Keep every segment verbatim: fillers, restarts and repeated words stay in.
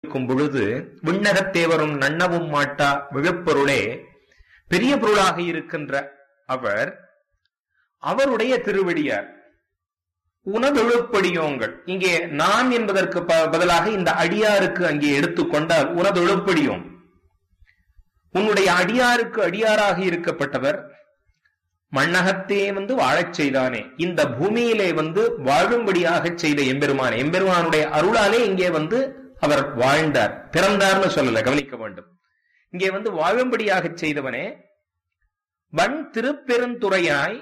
இருக்கும் பொழுது விண்ணகத்தேவரும் நன்னவும் மாட்டா விழுப்பொருளே பெரிய பொருளாக இருக்கின்ற அவர் அவருடைய திருவடியார். உனதொழுப்படியோங்கள், இங்கே நான் என்பதற்கு பதிலாக இந்த அடியாருக்கு அங்கே எடுத்துக்கொண்டால் உனதொழுப்படியோம், உன்னுடைய அடியாருக்கு அடியாராக இருக்கப்பட்டவர் மண்ணகத்தே வந்து வாழச் செய்தானே, இந்த பூமியிலே வந்து வாழும்படியாக செய்த எம்பெருமானே, எம்பெருமானுடைய அருளாலே இங்கே வந்து அவர் வாழ்ந்தார், பிறந்தார்னு சொல்லல, கவனிக்க வேண்டும். இங்கே வந்து வாழும்படியாக செய்தவனே, வன் திருப்பெருந்துறையாய்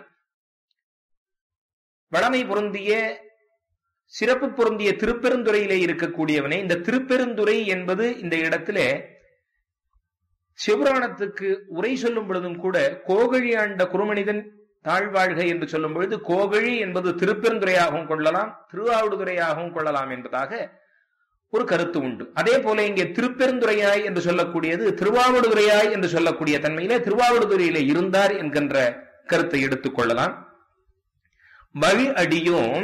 வளமை பொருந்திய சிறப்பு பொருந்திய திருப்பெருந்துறையிலே இருக்கக்கூடியவனே. இந்த திருப்பெருந்துறை என்பது இந்த இடத்திலே சிவபுராணத்துக்கு உரை சொல்லும் பொழுதும் கூட கோகழி ஆண்ட குருமனிதன் தாழ்வாழ்க என்று சொல்லும் பொழுது கோகழி என்பது திருப்பெருந்துறையாகவும் கொள்ளலாம், திருவாவடுதுறையாகவும் கொள்ளலாம் என்பதாக ஒரு கருத்து உண்டு. அதே போல இங்கே திருப்பெருந்துறையாய் என்று சொல்லக்கூடியது திருவாவடுதுறையாய் என்று சொல்லக்கூடிய தன்மையிலே திருவாவடுதுறையிலே இருந்தார் என்கின்ற கருத்தை எடுத்துக் கொள்ளலாம். வழி அடியும்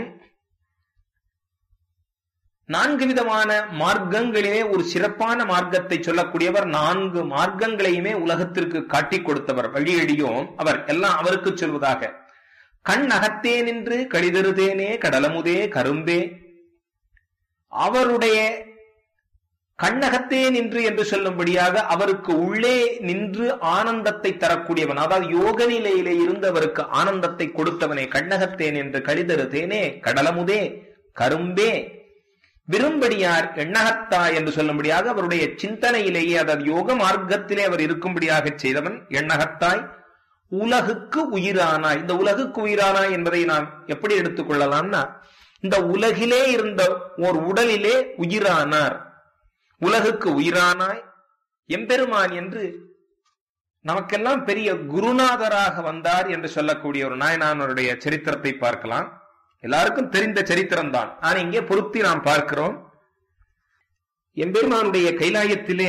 நான்கு விதமான மார்க்கங்களிலே ஒரு சிறப்பான மார்க்கத்தை சொல்லக்கூடியவர், நான்கு மார்க்கங்களையுமே உலகத்திற்கு காட்டிக் கொடுத்தவர். வழியடியும் அவர் எல்லாம் அவருக்கு சொல்வதாக. கண் அகத்தே நின்று கழிதருதேனே கடலமுதே கரும்பே, அவருடைய கண்ணகத்தே நின்று என்று சொல்லும்படியாக அவருக்கு உள்ளே நின்று ஆனந்தத்தை தரக்கூடியவன், அதாவது யோக நிலையிலே இருந்து அவருக்கு ஆனந்தத்தை கொடுத்தவனே. கண்ணகத்தே நின்று கழிதருதேனே கடலமுதே கரும்பே, விரும்படியார் எண்ணகத்தா என்று சொல்லும்படியாக அவருடைய சிந்தனையிலேயே, அதாவது யோக மார்க்கத்திலே அவர் இருக்கும்படியாக செய்தவன் எண்ணகத்தாய். உலகுக்கு உயிரானாய், இந்த உலகுக்கு உயிரானாய் என்பதை நாம் எப்படி எடுத்துக் கொள்ளலாம்னா, இந்த உலகிலே இருந்த ஓர் உடலிலே உயிரானார், உலகுக்கு உயிரானாய் எம்பெருமான் என்று நமக்கெல்லாம் பெரிய குருநாதராக வந்தார் என்று சொல்லக்கூடிய ஒரு நாயனானுடைய சரித்திரத்தை பார்க்கலாம். எல்லாருக்கும் தெரிந்த சரித்திரம் தான், ஆனா இங்கே பொருத்தி நாம் பார்க்கிறோம். எம்பெருமானுடைய கைலாயத்திலே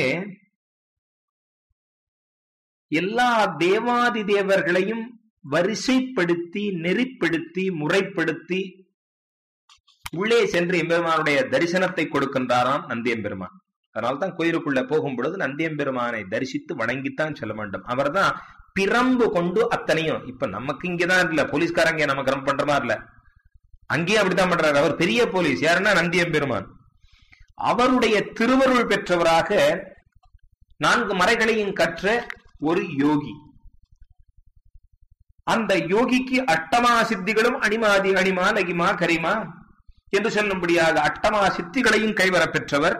எல்லா தேவாதி தேவர்களையும் வரிசைப்படுத்தி நெறிப்படுத்தி முறைப்படுத்தி உள்ளே சென்று எம்பெருமானுடைய தரிசனத்தை கொடுக்கின்றாராம் நந்தி எம்பெருமான். அதனால்தான் கோயிலுக்குள்ள போகும் பொழுது நந்தியம்பெருமானை தரிசித்து வணங்கித்தான் செல்ல வேண்டும். அவர் தான் பிரம்பு கொண்டு அத்தனையும். இப்ப நமக்கு இங்கதான் இல்ல, போலீஸ்காரங்க நமக்கு ரொம்ப பண்ற மாதிரி இல்ல, அங்கேயும் அப்படித்தான் பண்றாரு. அவர் பெரிய போலீஸ், யாருன்னா நந்தியம்பெருமான். அவருடைய திருவருள் பெற்றவராக நான்கு மறைகளையும் கற்ற ஒரு யோகி. அந்த யோகிக்கு அட்டமா சித்திகளும் அணிமாதி அணிமா நகிமா கரிமா என்று சொல்லும்படியாக அட்டமா சித்திகளையும் கைவர பெற்றவர்.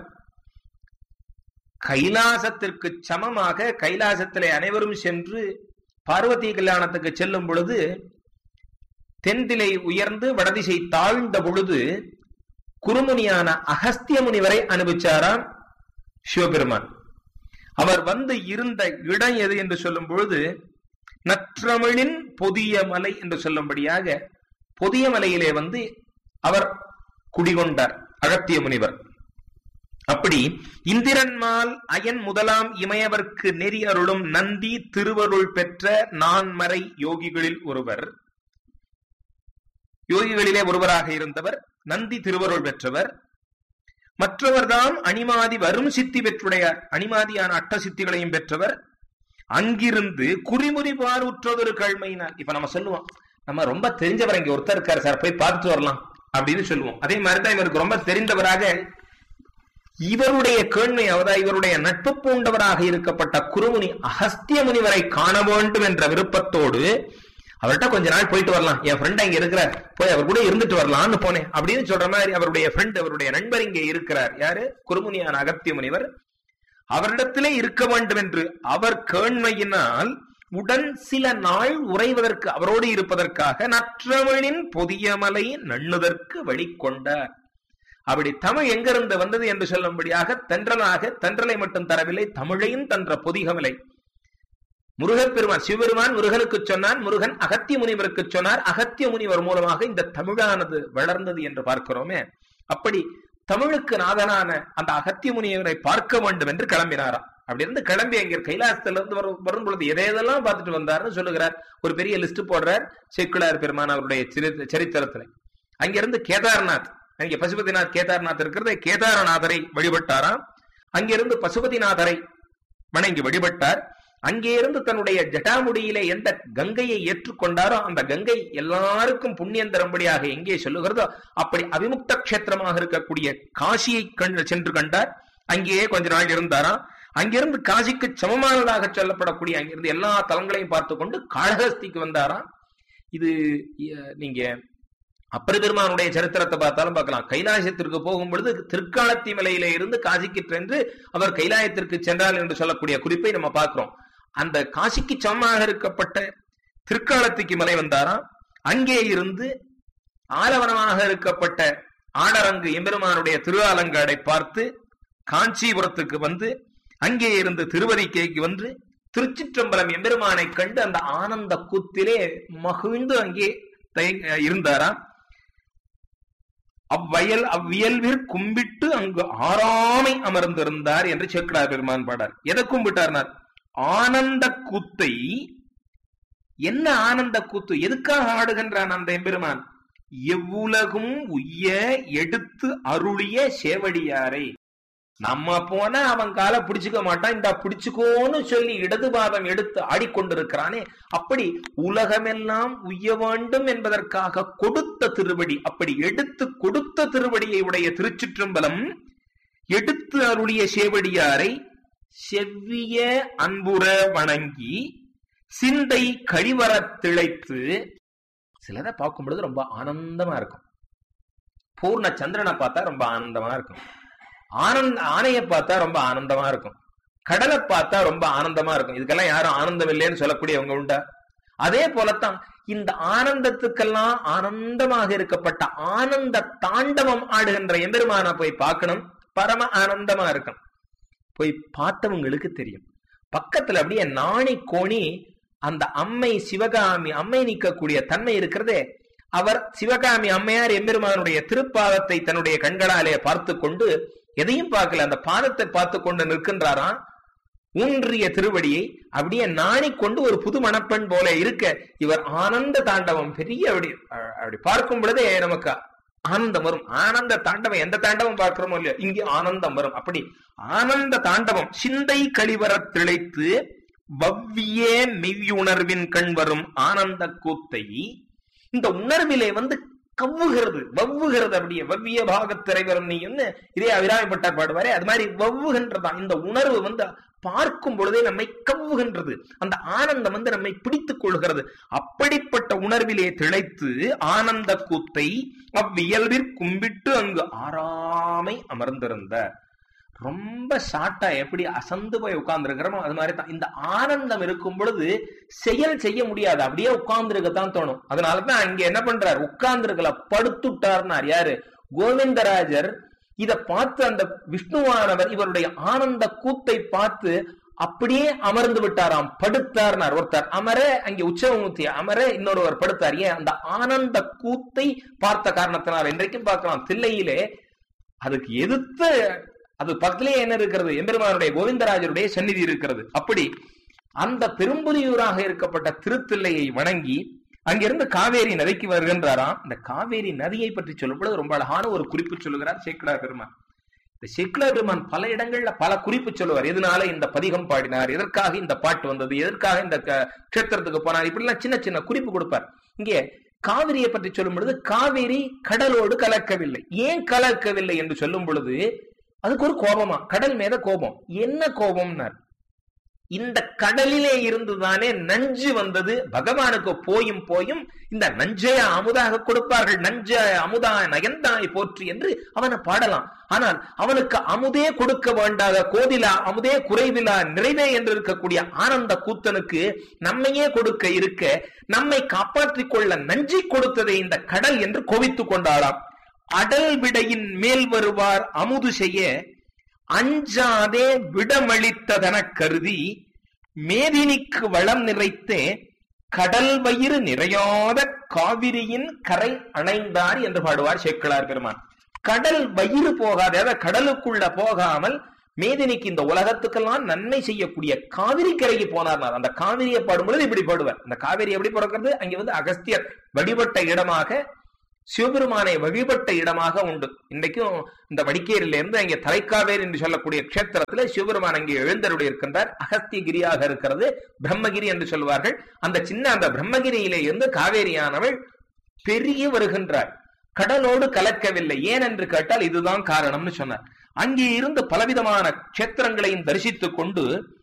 கைலாசத்திற்கு சமமாக கைலாசத்திலே அனைவரும் சென்று பார்வதி கல்யாணத்துக்கு செல்லும் பொழுது தென்திலை உயர்ந்து வடதிசை தாழ்ந்த பொழுது குருமுனியான அகஸ்திய முனிவரை அனுபவிச்சாராம் சிவபெருமான். அவர் வந்து இருந்த இடம் எது என்று சொல்லும் பொழுது நற்றமிழின் பொதிய மலை என்று சொல்லும்படியாக பொதிய மலையிலே வந்து அவர் குடிகொண்டார் அகத்திய முனிவர். அப்படி இந்திரன்மால் அயன் முதலாம் இமயவர்க்கு நெறி அருளும் நந்தி திருவருள் பெற்ற நான்மறை யோகிகளில் ஒருவர், யோகிகளிலே ஒருவராக இருந்தவர் நந்தி திருவருள் பெற்றவர். மற்றவர்தான் அணிமாதி வரும் சித்தி பெற்றுடையார், அணிமாதியான அட்ட சித்திகளையும் பெற்றவர். அங்கிருந்து குறிமுறி பாருற்றதொரு கழ்மையினால், இப்ப நம்ம சொல்லுவோம் நம்ம ரொம்ப தெரிஞ்சவர் இங்க ஒருத்தர் இருக்காரு சார், போய் பார்த்துட்டு வரலாம் அப்படின்னு சொல்லுவோம். அதே மாதிரிதான் இவருக்கு ரொம்ப தெரிந்தவராக இவருடைய கேண்மை, அதாவது இவருடைய நட்பு பூண்டவராக இருக்கப்பட்ட குருமுனி அகஸ்திய முனிவரை காண வேண்டும் என்ற விருப்பத்தோடு அவர்கிட்ட கொஞ்ச நாள் போயிட்டு வரலாம், என் ஃப்ரெண்ட் அங்க இருக்கிறார், போய் அவர் கூட இருந்துட்டு வரலாம்னு போனேன் அப்படின்னு சொல்ற மாதிரி அவருடைய ஃப்ரெண்ட், அவருடைய நண்பர் இங்கே இருக்கிறார். யாரு? குருமுனியான அகத்திய முனிவர். அவரிடத்திலே இருக்க வேண்டும் என்று அவர் கேண்மையினால் உடன் சில நாள் உறைவதற்கு, அவரோடு இருப்பதற்காக நற்றமிழின் பொதியமலை நண்ணுதற்கு வழி கொண்டார். அப்படி தமிழ் எங்கிருந்து வந்தது என்று சொல்லும்படியாக தென்றலாக, தென்றலை மட்டும் தரவில்லை, தமிழையும் தன்ற பொதிகமலை. முருகப்பெருமான் சிவபெருமான் முருகனுக்கு சொன்னான், முருகன் அகத்திய முனிவருக்கு சொன்னார், அகத்திய முனிவர் மூலமாக இந்த தமிழானது வளர்ந்தது என்று பார்க்கிறோமே. அப்படி தமிழுக்கு நாதனான அந்த அகத்திய முனிவரை பார்க்க வேண்டும் என்று கிளம்பினாராம். அப்படி இருந்து கிளம்பி அங்கே கைலாசத்திலிருந்து வரும் பொழுது எதையெல்லாம் பார்த்துட்டு வந்தார்னு சொல்லுகிறார். ஒரு பெரிய லிஸ்ட் போடுறார் சேக்கிழார் பெருமான் அவருடைய சரித்திரத்துல. அங்கிருந்து கேதார்நாத், அங்கே பசுபதிநாத் கேதார்நாத் இருக்கிறத, கேதாரநாதரை வழிபட்டாராம். அங்கிருந்து பசுபதிநாதரை வணங்கி வழிபட்டார். அங்கே இருந்து தன்னுடைய ஜட்டாமுடியிலே எந்த கங்கையை ஏற்றுக்கொண்டாரோ அந்த கங்கை எல்லாருக்கும் புண்ணியம் தரும்படியாக எங்கே சொல்லுகிறதோ அப்படி அவிமுக்த கஷேத்திரமாக இருக்கக்கூடிய காசியை சென்று கண்டார். அங்கேயே கொஞ்ச நாள் இருந்தாராம். அங்கிருந்து காசிக்கு சமமானதாக சொல்லப்படக்கூடிய அங்கிருந்து எல்லா தலங்களையும் பார்த்து கொண்டு காளஹஸ்திக்கு வந்தாராம். இது நீங்க அப்பர் பெருமானுடைய சரித்திரத்தை பார்த்தாலும் பார்க்கலாம். கைலாசத்திற்கு போகும் பொழுது திருக்காலத்தி மலையில இருந்து காசிக்கு சென்று அவர் கைலாயத்திற்கு சென்றார் என்று சொல்லக்கூடிய குறிப்பை நம்ம பார்க்கிறோம். அந்த காசிக்கு சமமாக இருக்கப்பட்ட திருக்காலத்திக்கு மலை வந்தாராம். அங்கே இருந்து ஆலவனமாக இருக்கப்பட்ட ஆடரங்கு எம்பெருமானுடைய திருவாலங்காடை பார்த்து காஞ்சிபுரத்துக்கு வந்து அங்கே இருந்து திருவதிக்கைக்கு வந்து திருச்சிற்றம்பலம் எம்பெருமானை கண்டு அந்த ஆனந்த கூத்திலே மகிழ்ந்து அங்கே இருந்தாராம். அவ்வயல் அவ்வியல்விற் கும்பிட்டு அங்கு ஆறாமை அமர்ந்திருந்தார் என்று சேக்கிழார் பெருமான் பாடார். எதை கும்பிட்டார்னார்? ஆனந்த கூத்தை. என்ன ஆனந்த கூத்து? எதுக்காக ஆடுகின்றான் அந்த எம்பெருமான்? எவ்வுலகும் உய்ய எடுத்து அருளிய சேவடியாரை. நம்ம போனா அவன் காலை பிடிச்சுக்க மாட்டான், இந்த பிடிச்சுக்கோன்னு சொல்லி இடது பாதம் எடுத்து ஆடிக்கொண்டிருக்கிறானே, அப்படி உலகமெல்லாம் உய்ய வேண்டும் என்பதற்காக கொடுத்த திருவடி, அப்படி எடுத்து கொடுத்த திருவடியை உடைய திருச்சிற்றம்பலம் எடுத்து அருளிய சேவடியாரை செவ்விய அன்புற வணங்கி சிந்தை கழிவற திளைத்து. சிலரை பார்க்கும் பொழுது ரொம்ப ஆனந்தமா இருக்கும். பூர்ண சந்திரனை பார்த்தா ரொம்ப ஆனந்தமா இருக்கும். ஆனந்த ஆணையை பார்த்தா ரொம்ப ஆனந்தமா இருக்கும். கடலை பார்த்தா ரொம்ப ஆனந்தமா இருக்கும். இதுக்கெல்லாம் யாரும் ஆனந்தம் இல்லைன்னு சொல்லக்கூடியவங்க உண்டா? அதே போலத்தான் இந்த ஆனந்தத்துக்கெல்லாம் ஆனந்தமாக இருக்கப்பட்ட ஆனந்த தாண்டவம் ஆடுகின்ற எம்பெருமானை போய் பார்க்கணும். பரம ஆனந்தமா இருக்கும். போய் பார்த்தவங்களுக்கு தெரியும். பக்கத்துல அப்படியே நாணி கோணி அந்த அம்மை சிவகாமி அம்மை நிற்கக்கூடிய தன்மை இருக்கிறதே. அவர் சிவகாமி அம்மையார் எம்பெருமானுடைய திருப்பாதத்தை தன்னுடைய கண்களாலே பார்த்து கொண்டு எதையும் பார்க்கல, அந்த பாதத்தை பார்த்து கொண்டு நிற்கின்றாராம். ஊன்றிய திருவடியை அப்படியே நாணி கொண்டு ஒரு புது மணப்பெண் போல இருக்க இவர் ஆனந்த தாண்டவம் பெரிய அப்படி அப்படி பார்க்கும் பொழுதே நமக்கு ஆனந்தம் வரும். ஆனந்த தாண்டவம் எந்த தாண்டவம் பார்க்கிறோமோ இல்லையோ இங்கே ஆனந்தம் வரும். அப்படி ஆனந்த தாண்டவம் சிந்தை கழிவற திளைத்து வவ்வியே மெய்யுணர்வின் கண் வரும் ஆனந்த கூத்தை இந்த உணர்விலே வந்து கவ்வுகிறது, வவ்வுகிறது. அப்படியே வவ்விய பாகத்திரைவரும் நீன்னு இதே அபிராமிப்பட்டார் பாடுவாரே, அது மாதிரி வவ்வுகின்றதான் இந்த உணர்வு வந்து பார்க்கும் பொழுதே நம்மை கவ்வுகின்றது. அந்த ஆனந்தம் வந்து நம்மை பிடித்துக் கொள்கிறது. அப்படிப்பட்ட உணர்விலே திளைத்து ஆனந்த கூத்தை அவ்வியல்விற் கும்பிட்டு அங்கு ஆறாமை அமர்ந்திருந்த. ரொம்ப ஷார்ட்டா எப்படி அசந்து போய் உட்கார்ந்து இருக்கிறோமோ அது மாதிரி தான். இந்த ஆனந்தம் இருக்கும் பொழுது செயல் செய்ய முடியாது, அப்படியே உட்கார்ந்து இருக்கத்தான் தோணும். அதனாலதான் அங்க என்ன பண்றார்? உட்கார்ந்து இருக்கல, படுத்துட்டார்னார். யாரு? கோவிந்தராஜர். இத பார்த்து அந்த விஷ்ணுவானவர் இவருடைய ஆனந்த கூத்தை பார்த்து அப்படியே அமர்ந்து விட்டாராம். படுத்தார்னார். ஒருத்தர் அமர, அங்கே உற்சவமூர்த்தி அமர, இன்னொருவர் படுத்தார். ஏன்? அந்த ஆனந்த கூத்தை பார்த்த காரணத்தினால். இன்றைக்கும் பார்க்கலாம் தில்லையிலே அதுக்கு எதிர்த்து அது பக்கத்திலேயே என்ன இருக்கிறது? எம்பெருமானுடைய கோவிந்தராஜருடைய சந்நிதி இருக்கிறது. அப்படி அந்த பெரும்புலியூராக இருக்கப்பட்ட திருத்தில்லையை வணங்கி அங்கிருந்து காவேரி நதிக்கு வருகின்றாராம். இந்த காவேரி நதியை பற்றி சொல்லும்போது ரொம்ப அழகான ஒரு குறிப்பு சொல்லுகிறார் சேக்கிழார் பெருமான். இந்த சேக்கிழார் பெருமான் பல இடங்கள்ல பல குறிப்பு சொல்லுவார். எதனால இந்த பதிகம் பாடினார், எதற்காக இந்த பாட்டு வந்தது, எதற்காக இந்த கஷேத்திரத்துக்கு போனார், இப்படி எல்லாம் சின்ன சின்ன குறிப்பு கொடுப்பார். இங்கே காவிரியை பற்றி சொல்லும் பொழுது காவேரி கடலோடு கலக்கவில்லை. ஏன் கலக்கவில்லை என்று சொல்லும் பொழுது அதுக்கு ஒரு கோபமா, கடல் மேல கோபம். என்ன கோபம்னார்? இந்த கடலிலே இருந்துதானே நஞ்சு வந்தது. பகவானுக்கு போயும் போயும் இந்த நஞ்சைய அமுதாக கொடுப்பார்கள். நஞ்ச அமுதா நயந்தாய் போற்றி என்று அவனை பாடலாம். ஆனால் அவனுக்கு அமுதே கொடுக்க வேண்டாத கோதிலா அமுதே குறைவிலா நிறைவே என்று இருக்கக்கூடிய ஆனந்த கூத்தனுக்கு நம்மையே கொடுக்க இருக்க நம்மை காப்பாற்றிக் கொள்ள நஞ்சை கொடுத்ததை இந்த கடல் என்று கோபித்துக் கொண்டாளாம். அடல் விடையின் மேல் வருவார் அமுது செய்ய அஞ்சாதே விடமளித்ததன கருதி மேதினிக்கு வளம் நிறைத்தே கடல் வயிறு நிறையாத காவிரியின் கரை அணைந்தார் என்று பாடுவார் சேக்கிழார் பெருமான். கடல் வயிறு போகாத, அதாவது கடலுக்குள்ள போகாமல் மேதினிக்கு இந்த உலகத்துக்கெல்லாம் நன்மை செய்யக்கூடிய காவிரி கரைக்கு போனார். அந்த காவிரியை பாடும்பொழுது இப்படி பாடுவார். அந்த காவிரி எப்படி பிறக்கிறது? அங்கே வந்து அகஸ்தியர் வழிபட்ட இடமாக சிவபெருமானை வழிபட்ட இடமாக உண்டு. இன்றைக்கும் இந்த வடிக்கேரியில இருந்து அங்கே தலைக்காவேரி என்று சொல்லக்கூடிய கஷேத்திரத்துல சிவபெருமான் அங்கே எழுந்தருடைய இருக்கின்றார். அகஸ்தியகிரியாக இருக்கிறது, பிரம்மகிரி என்று சொல்வார்கள். அந்த சின்ன அந்த பிரம்மகிரியிலே இருந்து காவேரியானவள் பெரிய வருகின்றார். கடலோடு கலக்கவில்லை. ஏன் என்று கேட்டால் இதுதான் காரணம்னு சொன்னார். அங்கே இருந்து பலவிதமான கஷேத்திரங்களையும் தரிசித்துக் கொண்டு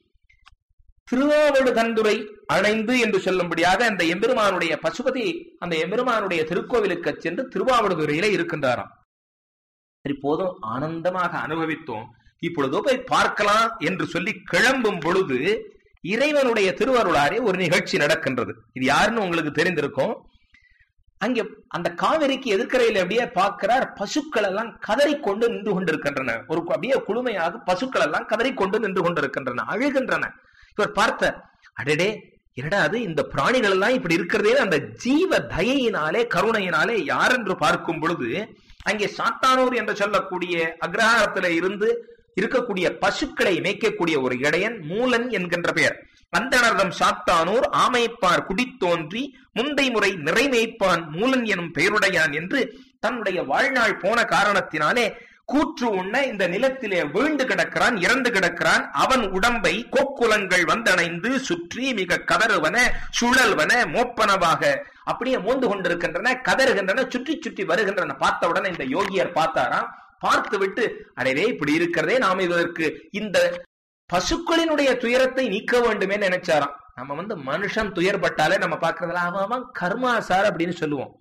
திருவாவடுகந்துறை அணைந்து என்று சொல்லும்படியாக அந்த எம்பெருமானுடைய பசுபதி அந்த எம்பெருமானுடைய திருக்கோவிலுக்கு சென்று திருவாவடுதுறையில இருக்கின்றாராம். சரி, போதும், ஆனந்தமாக அனுபவித்தோம், இப்பொழுதோ போய் பார்க்கலாம் என்று சொல்லி கிளம்பும் பொழுது இறைவனுடைய திருவருளாரே ஒரு நிகழ்ச்சி நடக்கின்றது. இது யாருன்னு உங்களுக்கு தெரிந்திருக்கும். அங்கே அந்த காவிரிக்கு எதிர்க்கரையில் அப்படியே பார்க்கிறார், பசுக்கள் எல்லாம் கதறிக்கொண்டு நின்று கொண்டிருக்கின்றன. ஒரு அப்படியே குழுமையாக பசுக்கள் எல்லாம் கதறிக்கொண்டு நின்று கொண்டிருக்கின்றன, அழுகின்றன. இவர் பார்த்த, அடடே என்னடா அது, இந்த பிராணிகள் எல்லாம் இப்படி இருக்கிறதே அந்த ஜீவ தயையினாலே கருணையினாலே யார் என்று பார்க்கும் பொழுது அங்கே சாத்தானூர் என்று சொல்லக்கூடிய அக்ரஹாரத்தில இருந்து இருக்கக்கூடிய பசுக்களை மேய்க்கக்கூடிய ஒரு இடையன் மூலன் என்கின்ற பெயர். அந்தனர்தம் சாத்தானூர் ஆமைப்பார் குடித்தோன்றி முந்தை முறை நிறைமேய்ப்பான் மூலன் எனும் பெயருடையான் என்று தன்னுடைய வாழ்நாள் போன காரணத்தினாலே கூற்று உண்ண இந்த நிலத்திலே வீழ்ந்து கிடக்கிறான், இறந்து கிடக்கிறான். அவன் உடம்பை கோக்குலங்கள் வந்தணைந்து சுற்றி மிக கதறுவன சுழல்வன மோப்பனவாக அப்படியே மோந்து கொண்டிருக்கின்றன, கதறுகின்றன, சுற்றி சுற்றி வருகின்றன. பார்த்தவுடனே இந்த யோகியர் பார்த்தாராம். பார்த்து விட்டு, அடவே இப்படி இருக்கிறதே, நாம் இதற்கு இந்த பசுக்களினுடைய துயரத்தை நீக்க வேண்டுமே நினைச்சாராம். நம்ம வந்து மனுஷன் துயர்பட்டாலே நம்ம பார்க்கறதுல அவன் கர்மாசார் அப்படின்னு சொல்லுவோம்.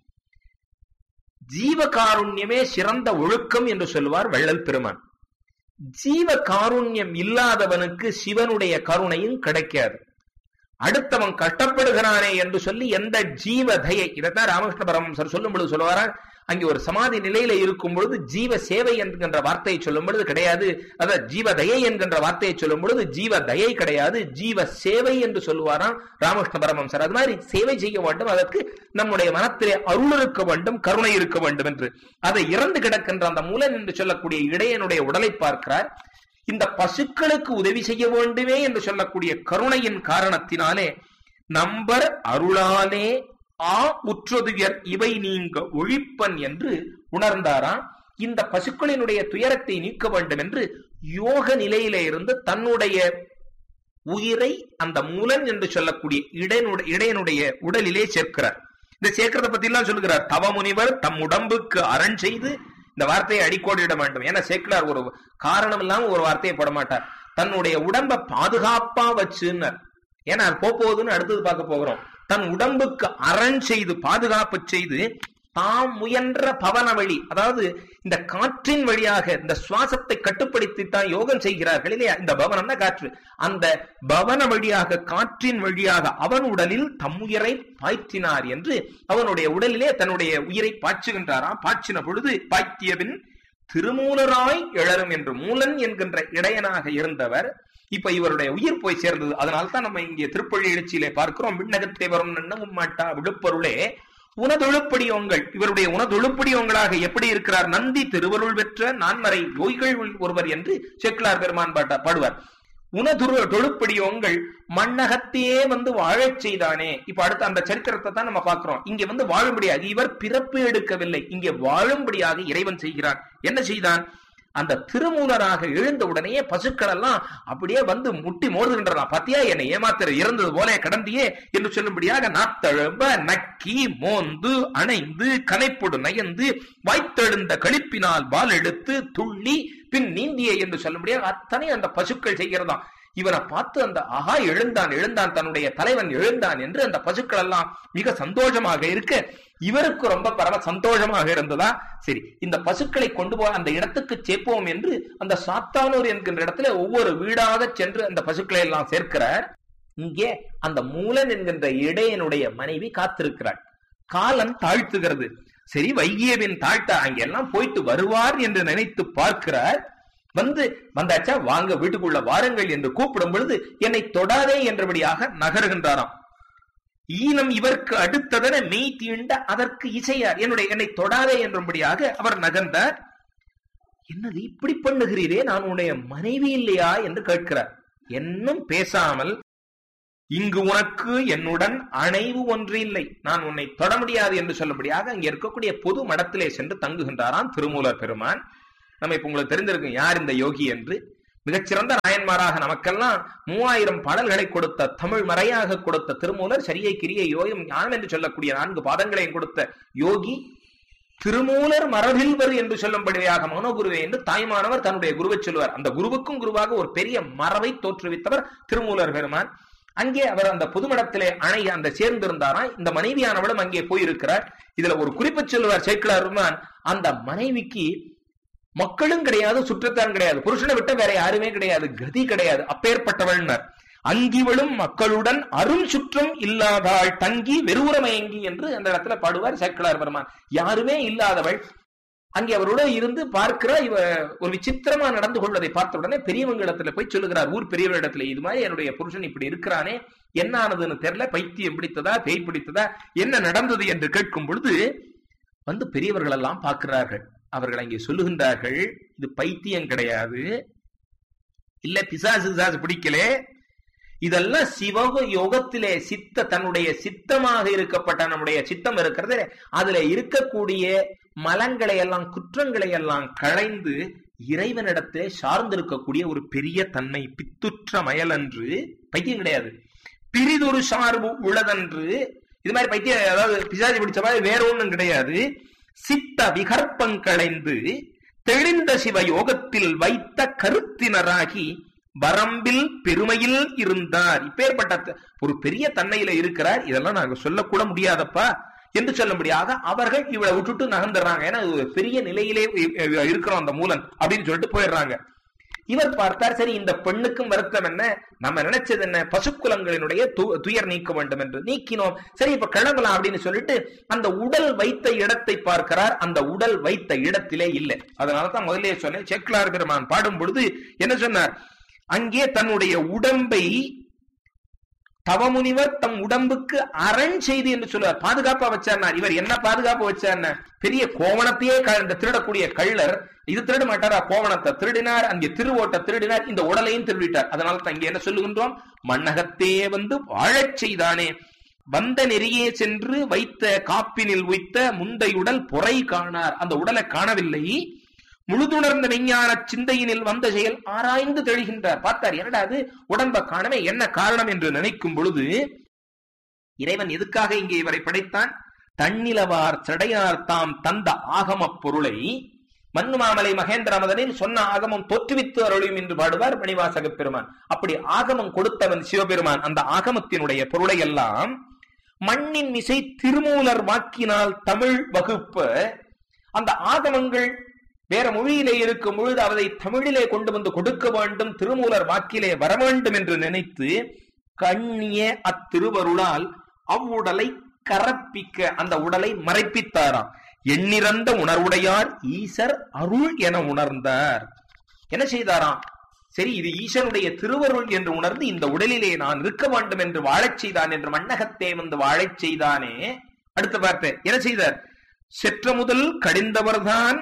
ஜீவ காருண்யமே சிறந்த ஒழுக்கம் என்று சொல்லுவார் வள்ளல் பெருமான். ஜீவ காருண்யம் இல்லாதவனுக்கு சிவனுடைய கருணையும் கிடைக்காது. அடுத்தவன் கஷ்டப்படுகிறானே என்று சொல்லி எந்த ஜீவ தயை, இதைத்தான் ராமகிருஷ்ண பரமஹம்சர் சொல்லும் பொழுது சொல்லுவாரா, அங்கே ஒரு சமாதி நிலையில இருக்கும் பொழுது ஜீவ சேவை என்கின்ற வார்த்தையை சொல்லும் பொழுது கிடையாது, அதாவது ஜீவ தயை என்கின்ற வார்த்தையை சொல்லும் பொழுது ஜீவ தயை கிடையாது, ஜீவ சேவை என்று சொல்லுவாராம் ராமகிருஷ்ண பரமஹம்சர். அது மாதிரி சேவை செய்ய வேண்டும், அதற்கு நம்முடைய மனத்திலே அருள் இருக்க வேண்டும், கருணை இருக்க வேண்டும் என்று. அதை இறந்து கிடக்கின்ற அந்த மூலன் என்று சொல்லக்கூடிய இடையனுடைய உடலை பார்க்கிறார். இந்த பசுக்களுக்கு உதவி செய்ய வேண்டுமே என்று சொல்லக்கூடிய கருணையின் காரணத்தினாலே நம்பர் அருளாலே ஆ உற்றதுயர் இவை நீங்க ஒழிப்பன் என்று உணர்ந்தாராம். இந்த பசுக்களினுடைய துயரத்தை நீக்க வேண்டும் என்று யோக நிலையிலே இருந்து தன்னுடைய உயிரை அந்த மூலன் என்று சொல்லக்கூடிய இடையனுடைய இடையனுடைய உடலிலே சேர்க்கிறார். இந்த சேர்க்கிறத பத்தி எல்லாம் சொல்லுகிறார். தவமுனிவர் தம் உடம்புக்கு அரண் செய்து, இந்த வார்த்தையை அடிக்கோடிட வேண்டும். ஏன்னா சேக்கிலார் ஒரு காரணம் இல்லாம ஒரு வார்த்தையை போட மாட்டார். தன்னுடைய உடம்பை பாதுகாப்பா வச்சுன்னார். ஏன்னா அது போகுதுன்னு அடுத்தது பார்க்க போகிறோம். தன் உடம்புக்கு அரண் செய்து பாதுகாப்பு செய்து தாம் முயன்ற பவன வழி, அதாவது இந்த காற்றின் வழியாக இந்த சுவாசத்தை கட்டுப்படுத்தித்தான் யோகம் செய்கிறார்கள் இல்லையா. இந்த பவனம்னா காற்று, அந்த பவன வழியாக காற்றின் வழியாக அவன் உடலில் தம் உயிரை பாய்ச்சினார் என்று அவனுடைய உடலிலே தன்னுடைய உயிரை பாய்ச்சுகின்றாராம். பாய்ச்சின பொழுது பாய்த்தியபின் திருமூலராய் எழரும் என்று மூலன் என்கின்ற இடையனாக இருந்தவர் இப்ப இவருடைய உயிர் போய் சேர்ந்தது. அதனால்தான் நம்ம இங்கே திருப்பள்ளி எழுச்சியிலே பார்க்கிறோம், விண்ணகத்தை வரும் நன்னமும் மாட்டா விழுப்பொருளே உனதொழுப்படியோங்கள். இவருடைய உனதொழுப்படியோங்களாக எப்படி இருக்கிறார்? நந்தி திருவருள் பெற்ற நான்மறை யோகிகள் ஒருவர் என்று சேக்கிழார் பெருமான் பாட்டா பாடுவார். உனதுரு தொழுப்படியோங்கள் மண்ணகத்தையே வந்து வாழச் செய்தானே. இப்ப அடுத்த அந்த சரித்திரத்தை தான் நம்ம பார்க்கிறோம். இங்க வந்து வாழும்படியாக இவர் பிறப்பு எடுக்கவில்லை, இங்கே வாழும்படியாக இறைவன் செய்கிறான். என்ன செய்தான்? அந்த திருமூலராக எழுந்த உடனே பசுக்கள் எல்லாம் அப்படியே வந்து முட்டி மோதுகின்றன. பத்தியா என்னை ஏமாத்திர இறந்தது போல கடந்தியே என்று சொல்லும்படியாக நாத்தழும்ப நக்கி மோந்து அணைந்து கனைப்பொடு நயந்து வாய்த்தெழுந்த களிப்பினால் பால் எடுத்து துள்ளி பின் நீந்திய என்று சொல்லும்படியாக அத்தனை அந்த பசுக்கள் செய்கிறதாம். இவனை பார்த்து அந்த ஆஹா எழுந்தான் எழுந்தான் தன்னுடைய தலைவன் எழுந்தான் என்று அந்த பசுக்கள் எல்லாம் மிக சந்தோஷமாக இருக்க இவருக்கு ரொம்ப பரவ சந்தோஷமாக இருந்ததா. சரி, இந்த பசுக்களை கொண்டு போய் அந்த இடத்துக்கு சேர்ப்போம் என்று அந்த சாத்தானூர் என்கின்ற இடத்துல ஒவ்வொரு வீடாக சென்று அந்த பசுக்களை எல்லாம் சேர்க்கிறார். இங்கே அந்த மூலன் என்கின்ற இடையனுடைய மனைவி காத்திருக்கிறாள். காலம் தாழ்த்துகிறது. சரி, வைகியவின் தாழ்த்த அங்கெல்லாம் போயிட்டு வருவார் என்று நினைத்து பார்க்கிறார். வந்து வந்தாச்சா வாங்க வீட்டுக்குள்ள வாருங்கள் என்று கூப்பிடும் பொழுது என்னை தொடாதே என்றபடியாக நகருகின்றாராம். ஈனம் இவருக்கு அடுத்ததென மெய் தீண்ட அதற்கு இசையார். என்னுடைய என்னை தொடாதே என்றபடியாக அவர் நகர்ந்தார். என்னது இப்படி பண்ணுகிறீரே, நான் உன்னுடைய மனைவி இல்லையா என்று கேட்கிறார். என்னும் பேசாமல் இங்கு உனக்கு என்னுடன் அணைவு ஒன்று இல்லை, நான் உன்னை தொட முடியாது என்று சொல்லும்படியாக அங்கே இருக்கக்கூடிய பொது மடத்திலே சென்று தங்குகின்றாராம் திருமூலர் பெருமான். நம்ம இப்ப உங்களுக்கு தெரிந்திருக்கும் யார் இந்த யோகி என்று. மிகச்சிறந்த நாயன்மாராக நமக்கெல்லாம் மூவாயிரம் பாடல்களை கொடுத்த, தமிழ் மறையாக கொடுத்த திருமூலர், சரியை கிரியை யோகம் ஞானம் என்று சொல்லக்கூடிய நான்கு பாதங்களையும் கொடுத்த யோகி திருமூலர் மரபில்வர் என்று சொல்லும்படியாக மனோகுருவே என்று தாய்மானவர் தன்னுடைய குருவை சொல்லுவார். அந்த குருவுக்கும் குருவாக ஒரு பெரிய மரபை தோற்றுவித்தவர் திருமூலர் பெருமான். அங்கே அவர் அந்த புதுமடத்திலே அணை அந்த சேர்ந்திருந்தாராம். இந்த மனைவியானவளும் அங்கே போயிருக்கிறார். இதுல ஒரு குறிப்பு சொல்லுவார் சேக்கிழார் பெருமான், அந்த மனைவிக்கு மக்களும் கிடையாது, சுற்றத்தான் கிடையாது, புருஷனை விட்ட வேற யாருமே கிடையாது, கதி கிடையாது, அப்பேற்பட்டவள்னர். அங்கிவளும் மக்களுடன் அரும் சுற்றம் இல்லாதாள் தங்கி வெறுவுரமயங்கி என்று அந்த இடத்துல பாடுவார் சேக்கிழார் பெருமான். யாருமே இல்லாதவள் அங்கே அவரோட இருந்து பார்க்கிற இவ ஒரு விசித்திரமா நடந்து கொள்வதை பார்த்த உடனே பெரியவங்க இடத்துல போய் சொல்லுகிறார், ஊர் பெரியவர் இடத்துல, இது மாதிரி என்னுடைய புருஷன் இப்படி இருக்கிறானே, என்ன ஆனதுன்னு தெரியல, பைத்தியம் பிடித்ததா பேய் பிடித்ததா என்ன நடந்தது என்று கேட்கும் பொழுது வந்து பெரியவர்கள் எல்லாம் பார்க்கிறார்கள். அவர்கள் அங்கே சொல்லுகின்றார்கள், இது பைத்தியம் கிடையாது, இல்ல பிசாசு பிசாசு பிடிக்கலே, இதெல்லாம் சிவக யோகத்திலே சித்த தன்னுடைய சித்தமாக இருக்கப்பட்ட நம்முடைய சித்தம் இருக்கிறது, அதுல இருக்கக்கூடிய மலங்களை எல்லாம் குற்றங்களை எல்லாம் களைந்து இறைவனிடத்தை சார்ந்திருக்கக்கூடிய ஒரு பெரிய தன்மை, பித்துற்ற மயலன்று, பைத்தியம் கிடையாது, பிரிதொரு சார்பு உளதன்று, இது மாதிரி பைத்தியம் அதாவது பிசாசு பிடிச்ச மாதிரி வேற ஒண்ணும் கிடையாது, சித்த விகற்பங்களைந்து தெளிந்த சிவ யோகத்தில் வைத்த கருத்தினராகி வரம்பில் பெருமையில் இருந்தார். இப்பேற்பட்ட ஒரு பெரிய தன்மையில இருக்கிறார், இதெல்லாம் நாங்க சொல்லக்கூட முடியாதப்பா என்று சொல்லும்படியாக அவர்கள் இவளை விட்டுட்டு நகர்ந்துடுறாங்க. ஏன்னா பெரிய நிலையிலே இருக்கிறோம் அந்த மூலன் அப்படின்னு சொல்லிட்டு போயிடுறாங்க. இவர் பார்த்தார், சரி இந்த பெண்ணுக்கும் வருத்தம் என்ன, நம்ம நினைச்சது என்ன, பசுக்குலங்களினுடைய துயர் நீக்க வேண்டும் என்று நீக்கினோம், சரி இப்ப கிளம்பலாம் அப்படின்னு சொல்லிட்டு அந்த உடல் வைத்த இடத்தை பார்க்கிறார். அந்த உடல் வைத்த இடத்திலே இல்லை. அதனாலதான் முதலே சொன்னேன், சேக்கிழார் பெருமான் பாடும் பொழுது என்ன சொன்னார், அங்கே தன்னுடைய உடம்பை தவமுனிவர் தம் உடம்புக்கு அரண் செய்து என்று சொல்லுவார், பாதுகாப்பா வச்சார். இவர் என்ன பாதுகாப்பு வச்சார், பெரிய கோவணத்தையே திருடக்கூடிய கள்ளர் இது திருட மாட்டாரா, கோவணத்தை திருடினார், அங்கே திருவோட்ட திருடினார், இந்த உடலையும் திருடிட்டார். அதனால தான் இங்க என்ன சொல்லுகின்றோம், மண்ணகத்தே வந்து வாழச் செய்தானே, வந்த நெறியே சென்று வைத்த காப்பினில் உய்த்த முந்தையுடல் பொறை காணார். அந்த உடலை காணவில்லை, முழுதுணர்ந்த விஞ்ஞான சிந்தையினில் வந்த செயல் ஆராய்ந்து தெளிகின்றார். பார்த்தார், என்னடா அது உடம்ப காணவே, என்ன காரணம் என்று நினைக்கும் பொழுது இறைவன் எதுக்காக இங்கே இவரை படைத்தான், தன்னிலவார் சடையார் தாம் தந்த ஆகம பொருளை மண்ணு மாமலை மகேந்திர மதனில் சொன்ன ஆகமம் தோற்றுவித்து அருளியும் என்று பாடுவார் மணிவாசக பெருமான். அப்படி ஆகமம் கொடுத்தவன் சிவபெருமான். அந்த ஆகமத்தினுடைய பொருளை எல்லாம் மண்ணின் மிசை திருமூலர் வாக்கினால் தமிழ் வகுப்ப, அந்த ஆகமங்கள் வேற மொழியிலே இருக்கும் பொழுது அதை தமிழிலே கொண்டு வந்து கொடுக்க வேண்டும், திருமூலர் வாக்கிலே வர வேண்டும் என்று நினைத்து கண்ணிய அத்திருவருளால் அவ்வுடலை கரப்பிக்க அந்த உடலை மறைப்பித்தாராம். எண்ணிறந்த உணர்வுடையார் ஈசர் அருள் என உணர்ந்தார். என்ன செய்தாராம், சரி இது ஈசனுடைய திருவருள் என்று உணர்ந்து இந்த உடலிலே நான் இருக்க வேண்டும் என்று வாழச் செய்தான் என்று மண்ணகத்தே வந்து வாழச் செய்தானே. அடுத்த வார்த்தை என்ன செய்தார், செற்ற முதல் கடிந்தவர்தான்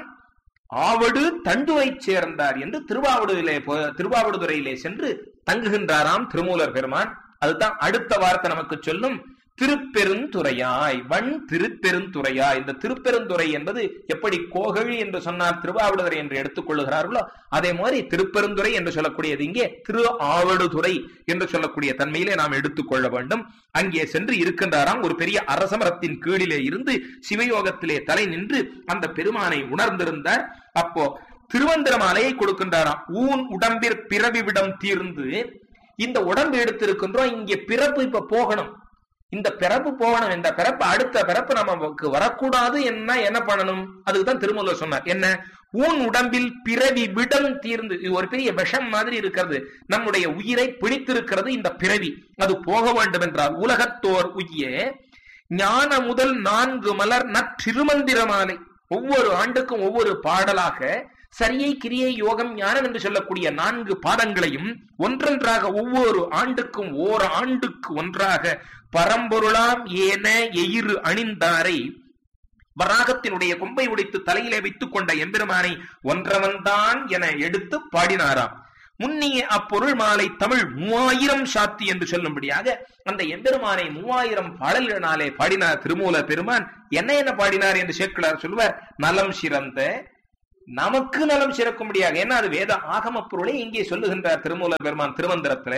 ஆவடு தண்டுவை சேர்ந்தார் என்று திருவாவடுதிலே திருவாவடுதுறையிலே சென்று தங்குகின்றாராம் திருமூலர் பெருமான். அதுதான் அடுத்த வார்த்தை நமக்கு சொல்லும், திருப்பெருந்துறையாய், வன் திருப்பெருந்துறையாய். இந்த திருப்பெருந்துறை என்பது எப்படி கோகழி என்று சொன்னார் திருவாவடுதுறை என்று எடுத்துக் கொள்ளுகிறார்களோ அதே மாதிரி திருப்பெருந்துறை என்று சொல்லக்கூடியது இங்கே திரு ஆவடுதுறை என்று சொல்லக்கூடிய தன்மையிலே நாம் எடுத்துக்கொள்ள வேண்டும். அங்கே சென்று இருக்கின்றாராம். ஒரு பெரிய அரசமரத்தின் கீழிலே இருந்து சிவயோகத்திலே தலை நின்று அந்த பெருமானை உணர்ந்திருந்தார். அப்போ திருவந்திர மாலையை கொடுக்கின்றாராம். ஊன் உடம்பிற் பிறவி விடம் தீர்ந்து, இந்த உடம்பு எடுத்திருக்கின்றோம், இங்கே பிறப்பு இப்ப போகணும், இந்த பிறப்பு போகணும், இந்த பிறப்பு அடுத்த பிறப்பு நமக்கு வரக்கூடாது, என்ன என்ன பண்ணணும், அதுக்குதான் திருமூலர் சொன்னார். என்ன, ஊன் உடம்பில் பிறவி விடம் தீர்ந்து, இது ஒரு பெரிய விஷம் மாதிரி இருக்கிறது, நம்முடைய உயிரை பிடித்திருக்கிறது இந்த பிறவி, அது போக வேண்டும் என்றால் உலகத்தோர் உய்ய ஞான முதல் நான்கு மலர் நற்றிருமந்திர மாலை. ஒவ்வொரு ஆண்டுக்கும் ஒவ்வொரு பாடலாக சரியை கிரியை யோகம் ஞானம் என்று சொல்லக்கூடிய நான்கு பாதங்களையும் ஒன்றொன்றாக ஒவ்வொரு ஆண்டுக்கும் ஓர் ஆண்டுக்கு ஒன்றாக பரம்பொருளாம் ஏன எயிறு அணிந்தாரை வராகத்தினுடைய கொம்பை உடைத்து தலையிலே வைத்துக் கொண்ட எம்பெருமானை ஒன்றவன்தான் என எடுத்து பாடினாராம். முன்னிய அப்பொருள் மாலை தமிழ் மூவாயிரம் சாத்தி என்று சொல்லும்படியாக அந்த எம்பெருமானை மூவாயிரம் பாடல்களினாலே பாடினார் திருமூல பெருமான். என்ன என்ன பாடினார் என்று சேக்கிழார் சொல்வார். நலம் சிறந்த நமக்கு நலம் சிறக்கும்படியாக, ஏன்னா அது வேத ஆகம பொருளை இங்கே சொல்லுகின்றார் திருமூல பெருமான் திருமந்திரத்துல.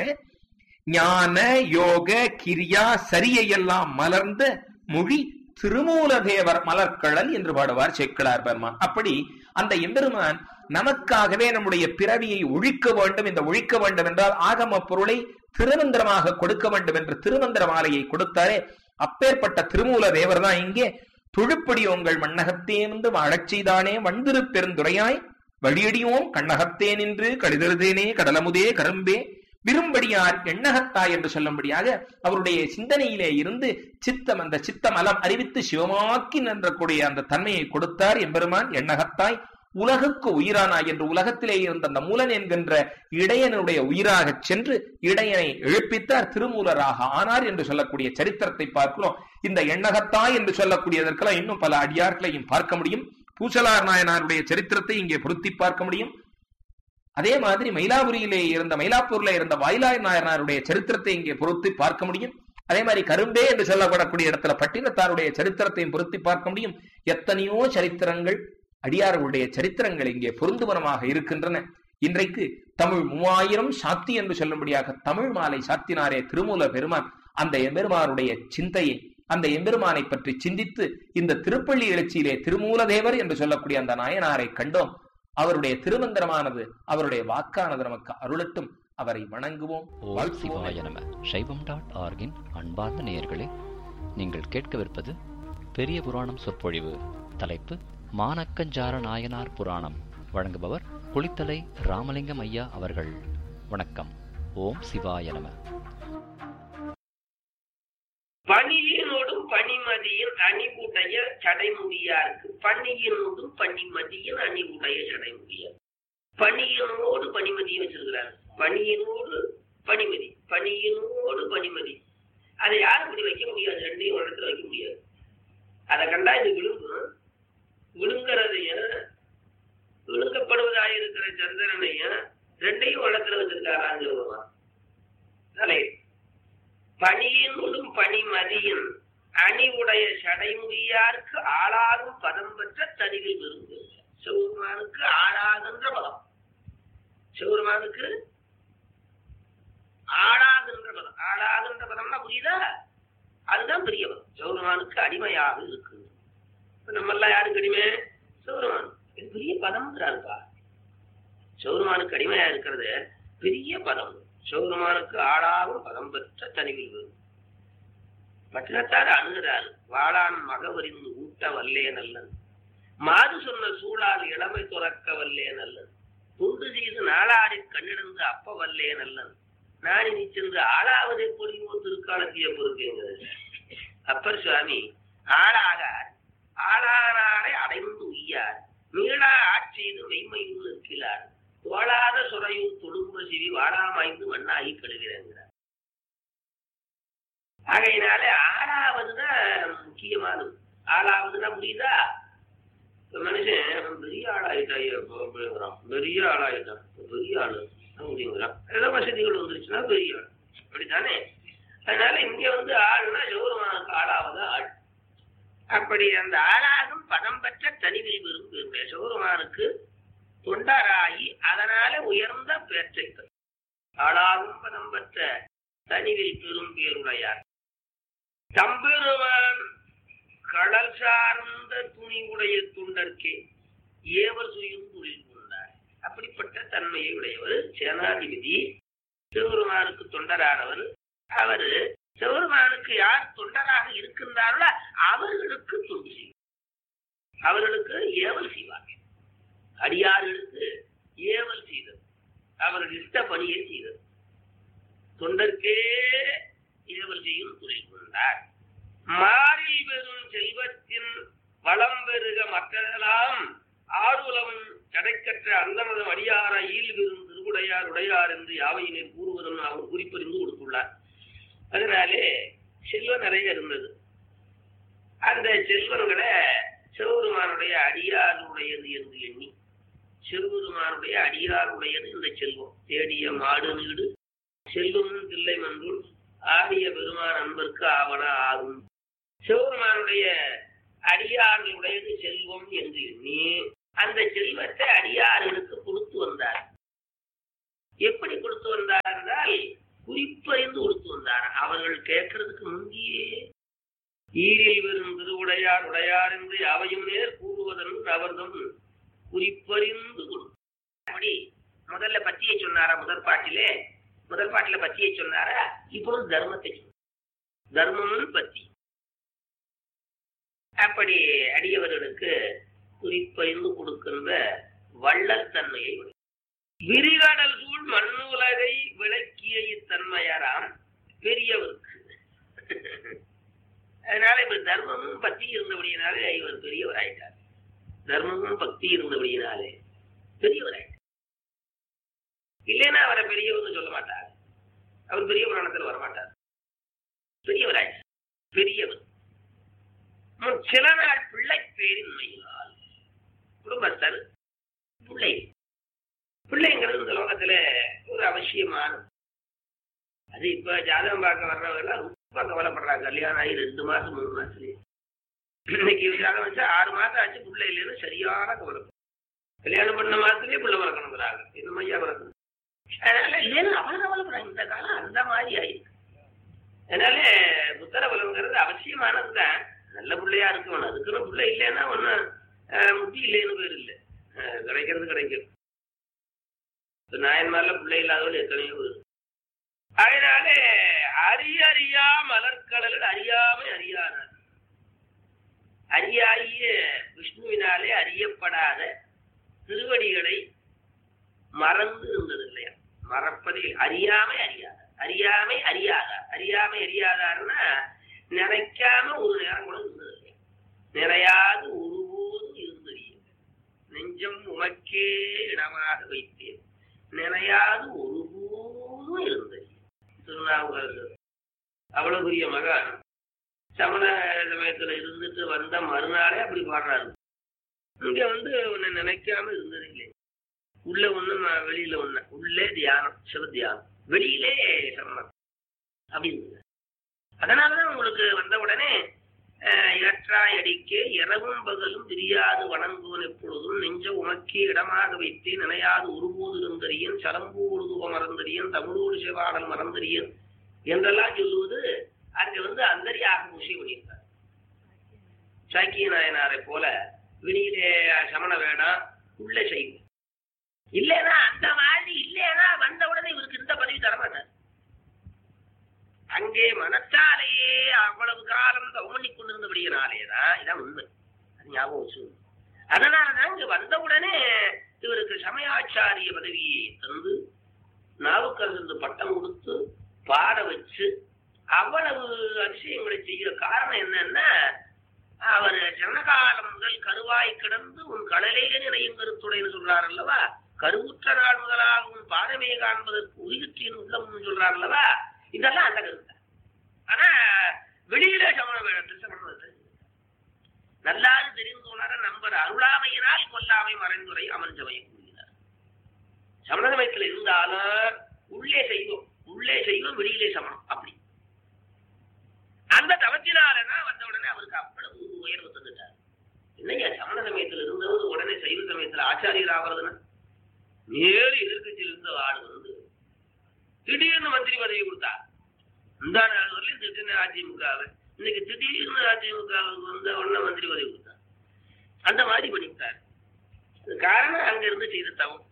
ஞான யோக கிரியா சரியையெல்லாம் மலர்ந்த மொழி திருமூல தேவர் மலர்கழல் என்று பாடுவார் சேக்கிழார் பெருமான். அப்படி அந்த எம்பெருமான் நமக்காகவே நம்முடைய பிறவியை ஒழிக்க வேண்டும். இந்த ஒழிக்க வேண்டும் என்றால் ஆகம பொருளை திருமந்திரமாக கொடுக்க வேண்டும் என்று திருமந்திர மாலையை கொடுத்தாரே, அப்பேற்பட்ட திருமூல தேவர் தான் இங்கே தொழுப்படி உங்கள் மண்ணகத்தே நின்று வாழச் செய்தானே வந்திரு பெருந்துரையாய் வழியடியோம் கண்ணகத்தே நின்று கடிதழுதேனே கடலமுதே கரும்பே விரும்படியார் எண்ணகத்தாய் என்று சொல்லும்படியாக அவருடைய சிந்தனையிலே இருந்து சித்தம், அந்த சித்தமலம் அறிவித்து சிவமாக்கி நின்றக்கூடிய அந்த தன்மையை கொடுத்தார் எம்பெருமான். எண்ணகத்தாய் உலகுக்கு உயிரானாய் என்று உலகத்திலே இருந்த அந்த மூலன் என்கின்ற இடையனுடைய உயிராக சென்று இடையனை எழுப்பித்தார், திருமூலராக ஆனார் என்று சொல்லக்கூடிய சரித்திரத்தை பார்க்கிறோம். இந்த எண்ணகத்தாய் என்று சொல்லக்கூடியதற்கெல்லாம் இன்னும் பல அடியார்களையும் பார்க்க முடியும். பூசலார் நாயனாருடைய சரித்திரத்தை இங்கே பொருத்தி பார்க்க முடியும். அதே மாதிரி மயிலாபுரியிலே இருந்த மயிலாப்பூர்ல இருந்த வாயிலாய் நாயனாருடைய சரித்திரத்தை இங்கே பொருத்தி பார்க்க முடியும். அதே மாதிரி கரும்பே என்று சொல்லப்படக்கூடிய இடத்துல பட்டினத்தாருடைய சரித்திரத்தையும் பொருத்தி பார்க்க முடியும். எத்தனையோ சரித்திரங்கள், அடியார்களுடைய சரித்திரங்கள் இங்கே பொருந்துவனமாக இருக்கின்றன. இன்றைக்கு தமிழ் மூவாயிரம் சாத்தி என்று சொல்லும்படியாக தமிழ் மாலை சாத்தினாரே திருமூல பெருமான். அந்த எம்பெருமானுடைய சிந்தையை, அந்த எம்பெருமானை பற்றி சிந்தித்து இந்த திருப்பள்ளி எழுச்சியிலே திருமூலதேவர் என்று சொல்லக்கூடிய அந்த நாயனாரை கண்டோம். அவருடைய திருமந்திரமானது, அவருடைய வாக்கானது நமக்கு அருளட்டும். அவரை வணங்குவோம். ஓம் சிவாய நம. சைவம் டாட் ஆர்கின் அன்பார்ந்த நேயர்களே, நீங்கள் கேட்கவிருப்பது பெரிய புராணம் சொற்பொழிவு. தலைப்பு மானக்கஞ்சார நாயனார் புராணம். வழங்குபவர் குளித்தலை ராமலிங்கம் ஐயா அவர்கள். வணக்கம். ஓம் சிவாய நம. பணியினோடும் பனிமதியின் அணிவுடைய சடைமுடியாருக்கு. பணியினோடும் பனிமதியின் அணிவுடைய சடைமுடியார். பணியினோடு பனிமதியை வச்சிருக்கிறார். பணியினோடு பனிமதி, பணியினோடு பனிமதி. அதை யாரும் இப்படி வைக்க முடியாது, ரெண்டையும் ஒரு இடத்துல வைக்க முடியாது. அதை கண்டா இது விழுங்கும். விழுங்குறதைய விழுங்கப்படுவதாக இருக்கிற சந்திரனைய ரெண்டையும் ஒரு இடத்துல வச்சிருக்காரான்னு சொல்லுவான். தலை பணியினோடும் பனிமதியின் அணிவுடைய சடைமுடியாருக்கு ஆளாகும் பதம் பெற்ற தனிவில் விரும்பு. சிவருமானுக்கு ஆளாகின்ற பதம், சிவருமானுக்கு ஆளாகின்ற பதம். ஆளாகின்ற பதம்னா புரியுதா? அதுதான் பெரிய பதம். சிவருமானுக்கு அடிமையாக இருக்கு. இப்ப நம்ம எல்லாம் யாருக்கு அடிமை? சிவருமான். இது பெரிய பதம்ங்கிறாருப்பா. சிவருமானுக்கு அடிமையா இருக்கிறது பெரிய பதம். சிவருமானுக்கு ஆளாகும் பதம் பெற்ற தனிவில் வரும். பட்டினத்தார் அணுகிறார். வாழான் மகவரிந்து ஊட்ட வல்லே நல்லன், மாது சொன்ன சூழால் இளமை துறக்க வல்லே நல்லன், துண்டு செய்து நாளாடி கண்ணிடந்து அப்ப வல்லே நல்லன், நானி நீ சென்று ஆளாவதை பொழிவோ திருக்காலத்திய பொறுக்கிறது. அப்பர் சுவாமி ஆளாக ஆளானாரை அடைந்து உய்யார், மீளா ஆட்சியது மெய்மையுள் இருக்கிறார், தோளாத சுரையூர் தொழும்ப சிவி வாழாமாய்ந்து மண்ணாகி கழுகிறார். ஆகையினாலே ஆளாவதுதான் முக்கியமானது. ஆளாவதுன்னா புரியுதா? மனுஷன் பெரிய ஆளாயிட்டான், பெரிய ஆளாயிட்டான், பெரிய ஆளு அப்படிங்கிறான். ஏதோ வசதிகள் வந்துருச்சுன்னா பெரிய ஆள், அப்படித்தானே? அதனால இங்க வந்து ஆளுனா சிவருமானுக்கு ஆளாவதா ஆள். அப்படி அந்த ஆளாகும் பதம் பெற்ற தனிவில் விரும்புகின்ற சிவருமானுக்கு தொண்டராகி அதனால உயர்ந்த பேற்றை ஆளாகும் பதம் பெற்ற தனிவில் பெரும் பேருடையார். தம்பெருமான் கடல் சார்ந்த துணிவுடைய துண்டர்க்கே ஏவர் சுயும் தொழில் கொண்டார். அப்படிப்பட்ட தன்மையை உடையவர் சேனாதிபதி. சிவருமானுக்கு தொண்டரானவர். அவரு சிவருமானுக்கு யார் தொண்டராக இருக்கின்றார்களோ அவர்களுக்கு தொண்டு செய்வார், அவர்களுக்கு ஏவல் செய்வார். அடியார்களுக்கு ஏவல் செய்தது, அவர்கள் இஷ்ட பணியை செய்தது. தொண்டர்க்கே ஏவல் செய்யும் தொழில் கொண்டார். மாறில் பெறும் செல்வத்தின் வளம் பெருக மற்றதெல்லாம் ஆறுலவன் கடைக்கற்ற அந்தமதம் அடியார ஈல் பெறும் திருவுடையார் உடையார் என்று யாவையினர் கூறுவதும் அவர் குறிப்பறிந்து கொடுத்துள்ளார். அதனாலே செல்வம் நிறைய இருந்தது. அந்த செல்வங்களை சிவபெருமானுடைய அடியாருடையது என்று எண்ணி சிறுபெருமானுடைய அடியாருடையது இந்த செல்வம். தேடிய மாடு நீடு செல்வமும் தில்லை மன்றுள் ஆடிய பெருமான் அன்பருக்கு ஆவன ஆகும். சிவபெருமானுடைய அடியார்களுடையது செல்வம் என்று எண்ணி அந்த செல்வத்தை அடியார்களுக்கு கொடுத்து வந்தார். எப்படி கொடுத்து வந்தார் என்றால் குறிப்பறிந்து கொடுத்து வந்தார். அவர்கள் கேட்கறதுக்கு முந்தியே ஈரில் வெறும் திருவுடையார் உடையார் என்று அவையும் நேர் கூறுவதன் அவர்தம் குறிப்பறிந்து கொடுத்தார். அப்படி முதல்ல பத்தியை சொன்னாரா? முதற் பாட்டிலே முதல் பாட்டில பத்தியை சொன்னாரா? இப்பொழுது தர்மத்தை சொன்னார். தர்மமும் பத்தி. அப்படி அடியவர்களுக்கு குறிப்பறிந்து கொடுக்கின்ற வள்ளல் தன்மையை விரிகடல் சூழ் மண்ணுலகை விளக்கிய இத்தன்மையாராம் பெரியவருக்கு. அதனால இப்ப தர்மமும் பக்தி இருந்தபடியினாலே இவர் பெரியவர் ஆயிட்டார். தர்மமும் பக்தி இருந்தபடியினாலே பெரியவர் ஆயிட்டார். இல்லைன்னா அவரை பெரியவர்னு சொல்ல மாட்டார். அவர் பெரிய புராணத்தில் வரமாட்டார். பெரியவர் ஆயிட்டார். பெரியவர் சில நாள் பிள்ளை பேரின்மையினால் குடும்பஸ்தர் பிள்ளை பிள்ளைங்கிறது இந்த லோகத்துல ஒரு அவசியமானது. அது இப்ப ஜாதகம் பார்க்க வர்றவங்க ரொம்ப கவலைப்படுறாங்க. கல்யாணம் ஆகி ரெண்டு மாசம் மூணு மாசத்துலயே இன்னைக்கு ஜாதகம் வச்சா ஆறு மாசம் ஆச்சு பிள்ளை இல்லைன்னு சரியான கவலைப்படும். கல்யாணம் பண்ண மாசத்துலயே பிள்ளை வளர்க்கணுங்கிறாங்க. இந்த மையா வளர்க்கணும். அதனால இல்லைன்னு அவன் கவலைப்படுறாங்க. இந்த காலம் அந்த மாதிரி ஆயிருக்கு. அதனால புத்தர பலங்கிறது அவசியமானதுதான். நல்ல பிள்ளையா இருக்கணும். அதுக்குன்னு பிள்ளை இல்லைன்னா ஒன்னும் முத்தி இல்லைன்னு பேர் இல்லை. கிடைக்கிறது கிடைக்கும். நாயன்மார்ல பிள்ளை இல்லாதவர்கள் எத்தனையோ பேர். அதனால அரியறியா மலர்கடல் அறியாமை அறியானார். அறியாகிய விஷ்ணுவினாலே அறியப்படாத திருவடிகளை மறந்து இருந்தது இல்லையா? மறப்பதை அறியாமை அறியாதார். அறியாமை அறியாதார். அறியாமை அறியாதார்னா நினைக்காம ஒரு நேரம் கூட இருந்தது இல்லையா? நினையாது ஒருபோதும் இருந்தது. நெஞ்சம் உமக்கே இடமாக வைத்தேன் நினையாது ஒருபோதும் இருந்தது. திருநாவுக்கரசர் அவ்வளவு பெரிய மகான். சமண சமயத்துல இருந்துட்டு வந்த மறுநாளே அப்படி பாடுறாரு. இங்க வந்து உன்னை நினைக்காம இருந்தது இல்லை. உள்ள ஒண்ணு வெளியில ஒண்ணு. உள்ளே தியானம், சிவ தியானம், வெளியிலே சமணம் அப்படி இருந்தது. அதனாலதான் உங்களுக்கு வந்த உடனே இறற்றாய் அடிக்க இரவும் பகலும் பிரியாது வணங்குவன் எப்பொழுதும் நெஞ்ச உமக்கே இடமாக வைத்தே நினையாது ஒருபோது இருந்தறியன் சலம்பு உருதுவ மறந்தறியன் தமிழோடு சிவாடல் மறந்தறியன் என்றெல்லாம் சொல்லுவது அங்க வந்து அந்தரியாக விஷயம் பண்ணியிருக்கார். சாக்கிய நாயனாரை போல வெளியிலே சமண வேணாம், உள்ள செய்வோம். இல்லைன்னா அந்த மாதிரி இல்லைன்னா வந்த உடனே இவருக்கு இந்த பதவி தரமாட்டார். அங்கே மனத்தாலேயே அவ்வளவு காலம் கவனி கொண்டிருந்தபடியினாலேதான் இதான் உண்மை. அது ஞாபகம் வச்சு. அதனாலதான் இங்க வந்தவுடனே இவருக்கு சமயாச்சாரிய பதவியை தந்து நாவுக்கரசு பட்டம் கொடுத்து பாட வச்சு அவ்வளவு அதிசயங்களை செய்கிற காரணம் என்னன்னா, அவர் ஜனகாலம் முதல் கருவாய் கிடந்து உன் கடலே நினையும் கருத்துடைன்னு சொல்றார் அல்லவா? கருவுற்ற நாள் முதலாக உன் பாதமே காண்பதற்கு உயிர்ச்சியின் உள்ளம் சொல்றார் அல்லவா? இதெல்லாம் அந்த கருத்து. ஆனா வெளியில சமண வேடத்தில் சமண நல்லாறு தெரிந்தோனார நம்பர் அருளாமையினால் கொல்லாமை மறைந்துரை அமன் சமயம் கூறுகிறார். சமண சமயத்தில் இருந்தாலும் உள்ளே செய்வோம், உள்ளே செய்வோம், வெளியிலே சமணம். அப்படி அந்த தவத்தினாலதான் வந்த உடனே அவருக்கு அவ்வளவு உயர்வு தந்துட்டார். இல்லையா? சமண சமயத்தில் இருந்தவர் உடனே சைவ சமயத்தில் ஆச்சாரியர் ஆகிறதுன்னா நேரு எதிர்கட்சியில் இருந்த ஆடு வந்து திடீர்னு மந்திரி பதவி கொடுத்தா. இந்த நாள் வரலையும் திடீர்னு அதிமுகவை, இன்னைக்கு திடீர்னு அதிமுகவுக்கு வந்து உடனே மந்திரி பதவி கொடுத்தா. அந்த மாதிரி பண்ணிவிட்டார். காரணம் அங்க இருந்து செய்த தவம்.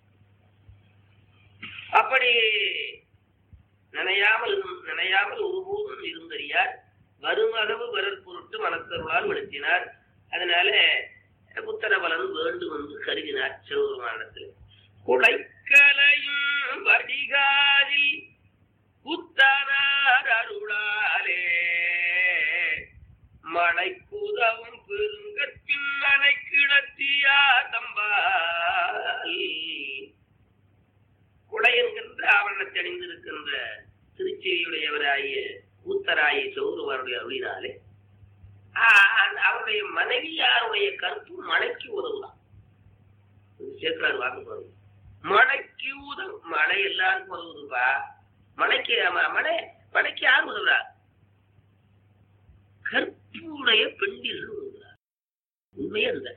அப்படி நினையாமல் நினையாமல் ஒருபோதும் இருந்தறியார். வருமளவு விரல் பொருட்டு மனத்தருளால் விழுத்தினார். அதனால புத்தர பலன் வேண்டும் என்று கருதினார் சிவபெருமானிடத்தில். குலைக்கலையும் வடிகாரில் புத்தனார் அருளாலே மலைக்குதவும் பெருங்கற்பின் மலை கிளத்தியா தம்பால். குடை என்கின்ற ஆவரணத்தை அணிந்திருக்கின்ற திருச்செவியுடையவராகிய கூத்தராகிய சௌரவருடைய அருளினாலே அவருடைய மனைவியாருடைய கற்பு மலைக்கு உதவுதான். சேர்க்கிறார் வாக்கு பாருங்க. மழைக்கு உதவு, மழை எல்லாருக்கும் உதவுதுப்பா. மழைக்கு மழை மழைக்கு யார் உதவுறார்? கற்புடைய பெண்டிர்கள் உதவுகிறார். உண்மையே அந்த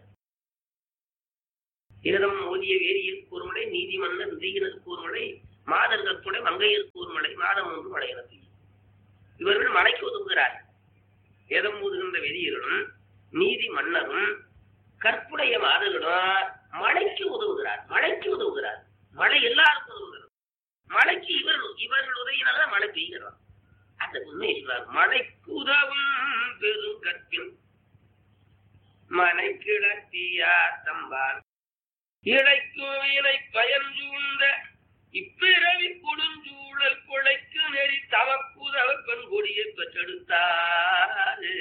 ஏதம் ஓதிய வேரியருக்கு ஒரு மழை, நீதிமன்னர் நீதியினருக்கு ஒரு மழை, மாதர் கற்புடை மங்கையருக்கு ஒரு மழை, மாதம் ஒன்று மழையினருக்கு. இவர்கள் மழைக்கு உதவுகிறார். ஏதம் ஊதுகின்ற வெறியர்களும் நீதி மன்னரும் கற்புடைய மாதர்களும் மழைக்கு உதவுகிறார். மழைக்கு உதவுகிறார். மழை எல்லாருக்கும் உதவுகிறது. மழைக்கு இவர்கள் இவர்கள் உதவினால்தான் மழை பெய்கிறார். அந்த உண்மையை சொல்றார். மழைக்கு உதவும் பெரும் கற்பின் மனை கிளத்தியா தம்பான் இழைக்கும் வீணை பயன் சூழ்ந்த இப்பிறவி கொடுஞ்சூழல் கொலைக்கு நெறி தமக்குதவ பெண் கொடியை பெற்றெடுத்தாரு.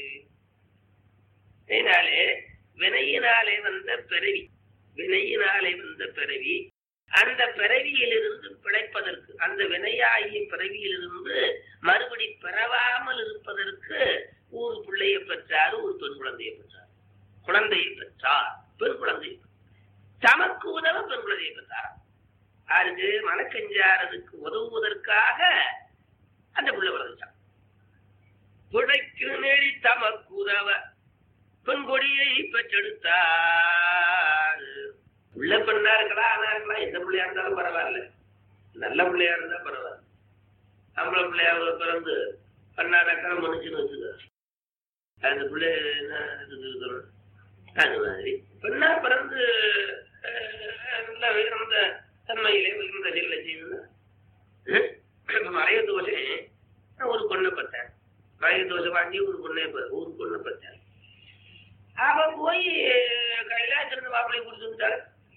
இதனாலே வினையினாலே வந்த பிறவி, வினையினாலே வந்த பிறவி, அந்த பிறவியிலிருந்து பிழைப்பதற்கு, அந்த வினையாகிய பிறவியிலிருந்து மறுபடி பெறவாமல் இருப்பதற்கு ஒரு பிள்ளையை பெற்றார், ஒரு பெண் குழந்தையை பெற்றார். குழந்தையை பெற்றார், பெண் குழந்தையை தமக்கு உதவ பெண் குழந்தையை பெற்றார். அதுக்கு மனக்கஞ்சாரதுக்கு உதவுவதற்காக அந்த பிள்ளை வளர்ச்சான். பிழைக்கு நெறி தமக்கு உதவ பெண் கொடியை பெற்றெடுத்தார். உள்ள பெண்ணா இருக்கலாம், ஆனா இருக்கலாம், எந்த பிள்ளையா இருந்தாலும் பரவாயில்ல, நல்ல பிள்ளையா இருந்தா பரவாயில்ல. நம்மள பிள்ளையா பிறந்து பண்ணாடாக்கா மனுஷன்னு வச்சுக்க, அந்த பிள்ளை என்ன இருக்கணும். அது மாதிரி பெண்ணா பிறந்து நல்ல உயர்ந்த தன்மையிலே உயர்ந்த செயலை செய்யணும். மறைய தோசை ஒரு பொண்ணை பார்த்தேன், மறைய தோசை வாங்கி ஒரு பொண்ணை ஒரு பொண்ணை பார்த்தேன். அவன் போய் கைலாயத்திலிருந்து மாப்பிள்ளையை கொடுத்துட்டாரு.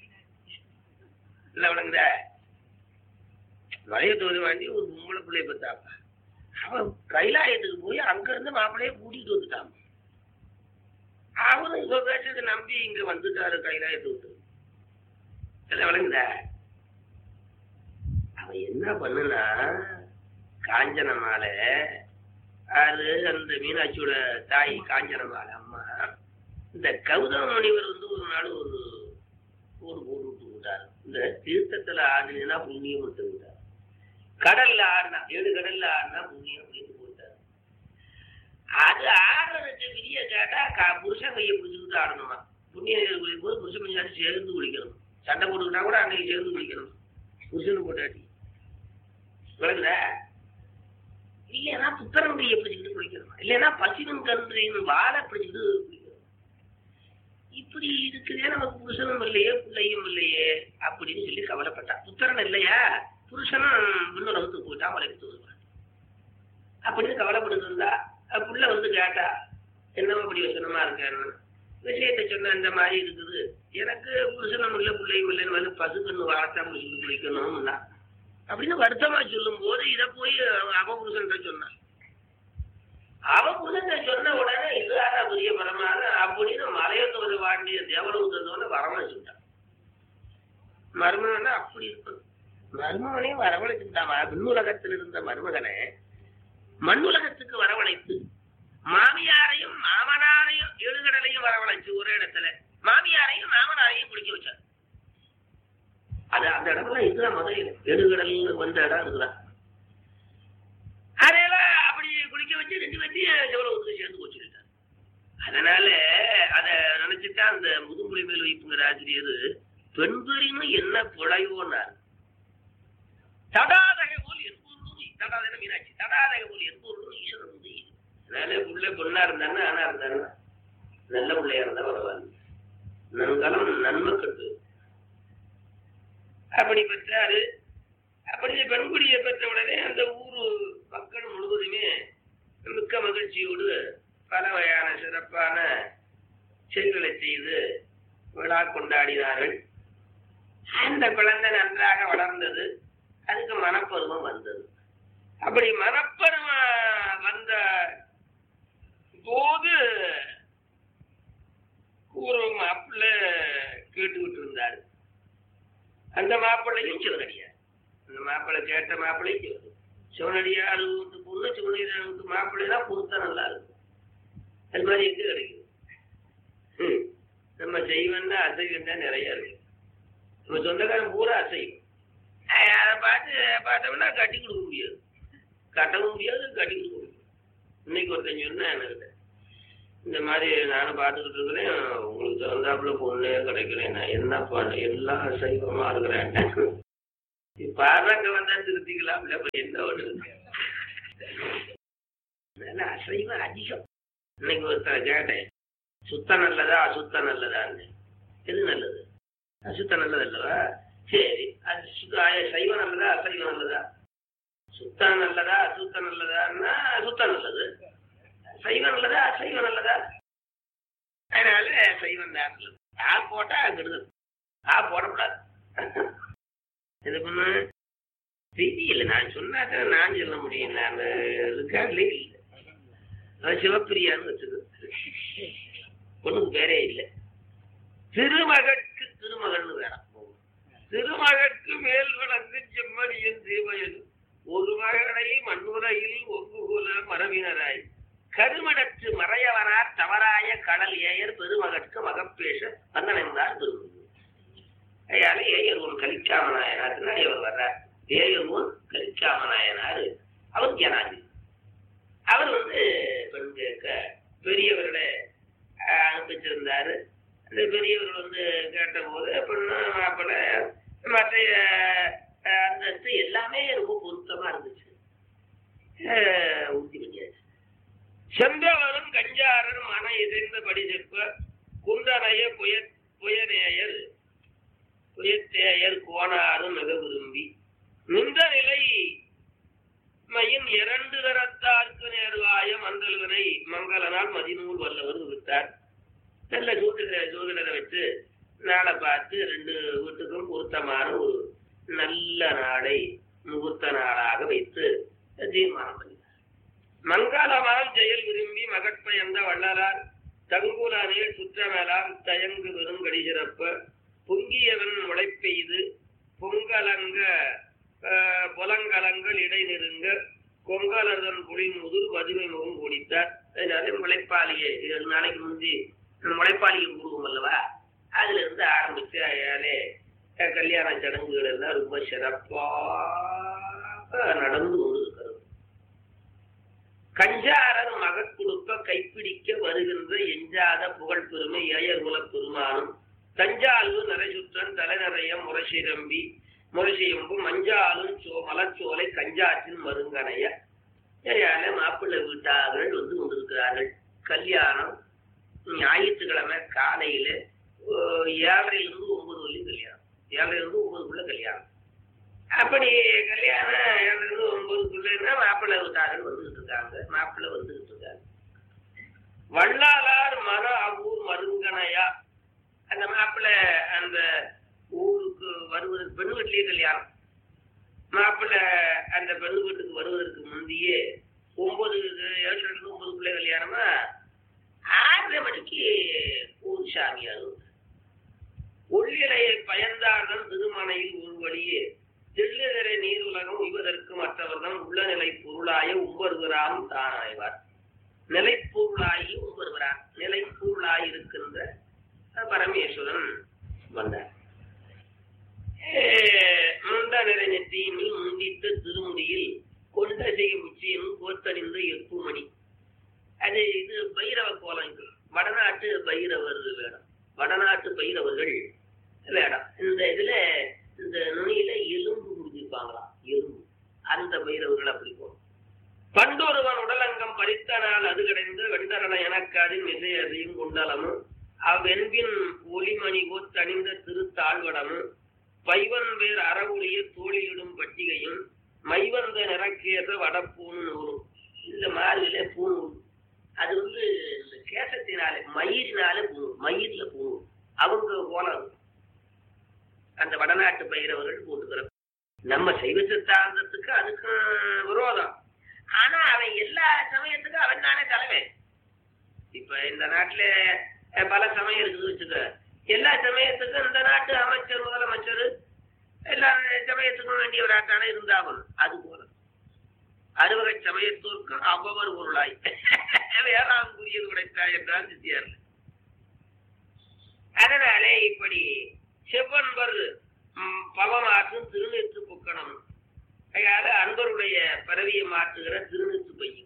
இல்ல அவனுங்க மறைய தோசை வாங்கி ஒரு பொம்பளை பிள்ளைய பார்த்தாப்ப, அவன் கைலாயத்துக்கு போய் அங்க இருந்து மாப்பிள்ளைய கூட்டிட்டு வந்துட்டான். அவனும் இவ பேசுறதை நம்பி இங்க வந்துட்டாரு கைலாயத்தை விட்டு. வழங்குத அவன் என்ன பண்ணுனா, காஞ்சன மாலை, அது அந்த மீனாட்சியோட தாய் காஞ்சன மாலை அம்மா, இந்த கௌதம முனிவர் வந்து ஒரு நாள் ஒரு ஊர் போட்டு விட்டு விட்டாரு. இந்த தீர்த்தத்துல ஆடினா புண்ணியம் விட்டு விட்டாரு, கடல்ல ஆடினா ஏழு கடல்ல ஆடினா புண்ணியம் விட்டு போட்டாரு. அது ஆடுறதுக்கு விதிய கேட்டா புருஷன் கையை பிடிச்சிக்கிட்டு ஆடணுமா, புண்ணியம் குளிக்கும் போது புருஷன் கொஞ்சம் சேர்ந்து குளிக்கணும். சண்டை போட்டுக்கிட்டா கூட அன்னைக்கு சேர்ந்து குளிக்கணும் புருஷனு போட்டாட்டி. விளக்குத இல்லைன்னா புத்தரன் கையை பிடிச்சிக்கிட்டு குளிக்கணும், இல்லைன்னா பசிவன் கன்றின் வாழை பிடிச்சிக்கிட்டு குளிக்கணும். இப்படி இருக்குதே நமக்கு புருஷனும் இல்லையே பிள்ளையும் இல்லையே அப்படின்னு சொல்லி கவலைப்பட்டான். புத்தரன் இல்லையா, புருஷனும் விண்ணுலகத்துக்கு போயிட்டா வளைத்து வருவான் அப்படின்னு கவலைப்பட்டு இருந்தா. புள்ள வந்து கேட்டா என்னவோ அப்படி வசனமா இருக்காரு, விஷயத்தை சொன்ன இந்த மாதிரி இருக்குது, எனக்கு புருஷனும் இல்லை பிள்ளையும் இல்லைன்னு வந்து பசு கண்ணு வாழத்தான் புருஷனுக்கு குளிக்கணும்னா அப்படின்னு வருத்தமா சொல்லும் போது இதை போய் அவ புருஷன் சொன்னான். அவ புருஷன் சொன்ன உடனே இதுதான பெரிய பரமான அப்படின்னு மலையத்தோடு வாண்டிய தேவலோகத்தோட வரவழைச்சுட்டான். மருமகனை அப்படி இருப்பது, மருமகனையும் வரவழைச்சுட்டான். விண்ணுலகத்தில் இருந்த மருமகனை மண்ணுலகத்துக்கு வரவழைத்து மாமியாரையும் மாமனாரையும் எழுகடலையும் வரவழைச்சு ஒரே இடத்துல மாமியாரையும் மாமனாரையும் குளிக்க வச்சார். அது அந்த இடத்துல இதுதான் முதல் எழுகடல் வந்த இடம் இருக்குதான். அதையெல்லாம் அப்படி குளிக்க வச்சு ரெண்டு பேர்த்தையும் சிவலோகத்துக்கு சேர்ந்து வச்சுட்டார். அதனால அத நினைச்சுட்டா அந்த முதுமொழி மேல் வைப்புங்கிற ஆசிரியர் பெண்பெரினும் என்ன புழையோன்னார். தடாதகை போல் என்பூர் தடாதக மீனாட்சி தடாதகை போல் என்பூர் ஈஸ்வரன் வந்து அதனால புள்ள பொண்ணா இருந்தானே ஆனா இருந்தானே நல்ல பிள்ளையா இருந்தா பரவாயில்ல, நன்காலம் நன்மை கட்டு அப்படி பெற்றாரு. அப்படி பெண்குடியை பெற்ற உடனே அந்த ஊரு மக்கள் முழுவதுமே மிக்க மகிழ்ச்சியோடு பல வகையான சிறப்பான செயல்களை செய்து விழா கொண்டாடினார்கள். அந்த குழந்தை நன்றாக வளர்ந்தது, அதுக்கு மனப்பருவம் வந்தது. அப்படி மனப்பருவம் வந்த போது ஒரு மாப்பிள்ளை கேட்டுக்கிட்டு இருந்தாரு. அந்த மாப்பிள்ளையும் சிவனடியார். அந்த மாப்பிள்ளை கேட்ட மாப்பிள்ளையும் சிவன் சிவனடியார் பொண்ணு சிவனடியாருக்கு மாப்பிள்ளைதான் பொறுத்தா நல்லா இருக்கும். அது மாதிரி எங்க கிடைக்குது. நம்ம செய்வன்னா அசைவன்னா நிறைய இருக்கு. நம்ம சொந்தக்காரன் பூரா அசைவம். அதை பார்த்து பார்த்தோம்னா கட்டி கொடுக்க முடியாது, கட்டவும் முடியாது, கட்டி கொடுக்க முடியாது. இன்னைக்கு ஒருத்தன் சொன்னா எனக்கு இந்த மாதிரி நானும் பார்த்துக்கிட்டு இருக்கிறேன், உங்களுக்கு தகுந்தாப்புல பொண்ணே கிடைக்கிறேன், நான் என்ன பண்ண எல்லா அசைவமா இருக்கிறேன். பாருங்க வந்தா திருத்திக்கலாம், என்ன ஒண்ணு நல்ல அசைவம் அதிகம். இன்னைக்கு ஒருத்தர் கேட்டேன், சுத்தம் நல்லதா அசுத்தம் நல்லதான்னு. எது நல்லது? அசுத்தம் நல்லது அல்லவா? சரி, அது சைவம் நல்லதா அசைவம் நல்லதா? சுத்தம் நல்லதா அசுத்தம் நல்லதான்னா சுத்தம் நல்லது. சைவம் நல்லதா அசைவம் நல்லதா? அதனால சைவம் தான் நல்லது. ஆ போட்டா கெடுதல், ஆ போடக்கூடாது. இது பண்ணு செய்தி இல்லை, நான் சொன்னாக்க நான் சொல்ல முடியும். நான் இருக்காங்களே இல்லை, சிவப்பிரியான்னு வச்சுது, பொண்ணுக்கு பேரே இல்லை. திருமகற்கு திருமகன்னு வேற, திருமகற்கு மேல் விளங்கு செம்மறியன் தீமையது ஒரு மகனை மண்ணுரையில் ஒங்குகுல மரபினராய் கருமடத்து மறையவனார் தவறாய கடல் ஏயர் பெருமகற்கு மகப்பேச வந்தனைந்தார் திருமணம். அதனால ஏயர் ஒன் கலிக்காமநாயனாருன்னா இவர் வர்றார். ஏயர் ஒன் கலிக்காமநாயனாரு அவர் ஜனாதி. அவர் வந்து பெண் கேட்க பெரியவர்களை அனுப்பிச்சிருந்தாரு. அந்த பெரியவர்கள் வந்து கேட்ட போது பொண்ணு மாப்பிள்ளை மற்ற அந்தஸ்து எல்லாமே ரொம்ப பொருத்தமா இருந்துச்சு. உறுதி பண்ணியாச்சு. சென்றவரும் கஞ்சாரன் மன எதிர்ந்த படி செப்ப குண்டனைய புய புயநேயர் புயத்தேயர் கோணாரும் மிக விரும்பி நின்ற நிலை மையின் இரண்டு தரத்தார்க்கு நேர்வாய மந்தல்வனை மங்களனால் மதிநூல் வல்லவர் விட்டார். நல்ல ஜோதிட ஜோதிடரை வச்சு நாளை பார்த்து ரெண்டு வீட்டுக்கும் பொருத்தமான ஒரு நல்ல நாளை முகூர்த்த நாளாக வைத்து தீர்மானம் பண்ணினார். மங்களமால் ஜெயல் விரும்பி மகட்பயந்த வள்ளலார் தங்குலானில் சுற்றமேலால் தயங்கு வெறும் கடிசிறப்ப பொங்கியவன் முளைப்பெய்து பொங்கலங்க புலங்கலங்கள் இடை நெருங்க கொங்கலர்தன் புலி முதிர் வதுமை முகம் கூடித்தார். அதனால முளைப்பாளியை ஏழு நாளைக்கு முந்தி முளைப்பாளியை கூடுவோம் அல்லவா, அதுல இருந்து ஆரம்பிச்சு அயாலே கல்யாண சடங்குகள் எல்லாம் ரொம்ப சிறப்பாக நடந்து கொண்டிருக்கிறது. கஞ்சாரர் மகக் கொடுப்ப கைப்பிடிக்க வருகின்ற எஞ்சாத புகழ் பெருமை ஏயர் குல பெருமானும் தஞ்சாலு நரைசுற்றன் தலைநறைய முரசிரம்பி முரசியம்பு மஞ்சாலும் சோ மலச்சோலை கஞ்சாற்றின் மருங்கனைய சரியான மாப்பிள்ளை வீட்டார்கள் வந்து கொண்டிருக்கிறார்கள். கல்யாணம் ஞாயிற்றுக்கிழமை காலையில ஏழரையிலிருந்து ஒன்பது வரையும் கல்யாணம், ஏழரையிலிருந்து ஒன்பதுக்குள்ள கல்யாணம். அப்படி கல்யாணம் ஏழரையிலிருந்து ஒன்பதுக்குள்ளன்னா மாப்பிள்ளை வீட்டார்கள் வந்துகிட்டு இருக்காங்க, மாப்பிள்ளை வந்துகிட்டு இருக்காங்க. வள்ளாளார் மர அபூர் மருங்கனையா அந்த மாப்பிள்ளை அந்த ஊருக்கு வருவதற்கு பெண்ணு வீட்டிலேயே கல்யாணம். மாப்பிள்ளை அந்த பெண்ணு வீட்டுக்கு வருவதற்கு முந்தையே ஒன்பது ஏழுல இருந்து ஒன்பதுக்குள்ளே கல்யாணமா ஆறரை மணிக்கு ஊர் சாமியார் உள்ளிலையை பயந்தார்கள் திருமணையில் ஒரு வழியே தெள்ளிதரை நீர் உலகம் உய்வதற்கு மற்றவர்தான் உள்ள நிலை பொருளாய உம்பருகிறாம் தானாய்வார். நிலைப்பொருளாகி உம்பருகிறார். நிலைப்பொருளாய் இருக்கின்ற பரமேஸ்வரன் வந்தார். முண்ட நிறை நெற்றியில் முந்தித்த திருமுடியில் கொண்ட செய்யும் உச்சியும் கோத்தணிந்த எப்பு மணி. அது இது பைரவ கோலங்கள், வடநாட்டு பைரவர் வேடம், வடநாட்டு பைரவர்கள் வேடம். இந்த இதுல இந்த நுனியில எலும்பு குடிச்சிருப்பாங்களாம், எலும்பு. அந்த பைரவர்கள் அப்படி போகும். பண்டொருவன் உடலங்கம் பறித்தனால் அது கிடைந்து வெண்டரண எனக்காதின் மிசை அறியும் குண்டலமும் அவ்வென்பின் ஒளிமணி கோத்தணிந்த திருத்தாழ்வடமும் பைவன் வேர் அறவுடைய தோழிலிடும் பட்டிகையும் மைவந்த நிறக்கேச வடப்பூணு நூலும். இந்த மாதிரில பூணூல் அது வந்து இந்த கேசத்தினால மயிரினால பூணூல், மயிர்ல பூணூல் அவங்க போல அந்த வடநாட்டு பயிரவர்கள் போட்டுக்கிற. நம்ம சைவ சித்தாந்தத்துக்கு அதுக்கு விரோதம். ஆனா அவன் எல்லா சமயத்துக்கும் அவன் தானே தலைவன். இப்ப இந்த நாட்டுல பல சமயம் இருக்குது வச்சுக்க, எல்லா சமயத்துக்கும் இந்த நாட்டு அமைச்சர் முதலமைச்சர் எல்லா சமயத்துக்கும் வேண்டியவராட்டான இருந்தாலும் அது போல அறுவகை சமயத்தோர்க்கும் அவ்வவர் பொருளாய் வேளாண் கூறியது உடைத்தாய் என்றால் சித்தியார். அதனாலே இப்படி செவ்வன்பர் பவமாற்றும் திருநீற்று புக்கணம். அதனால அன்பருடைய பரவியை மாற்றுகிற திருநீற்று பையும்.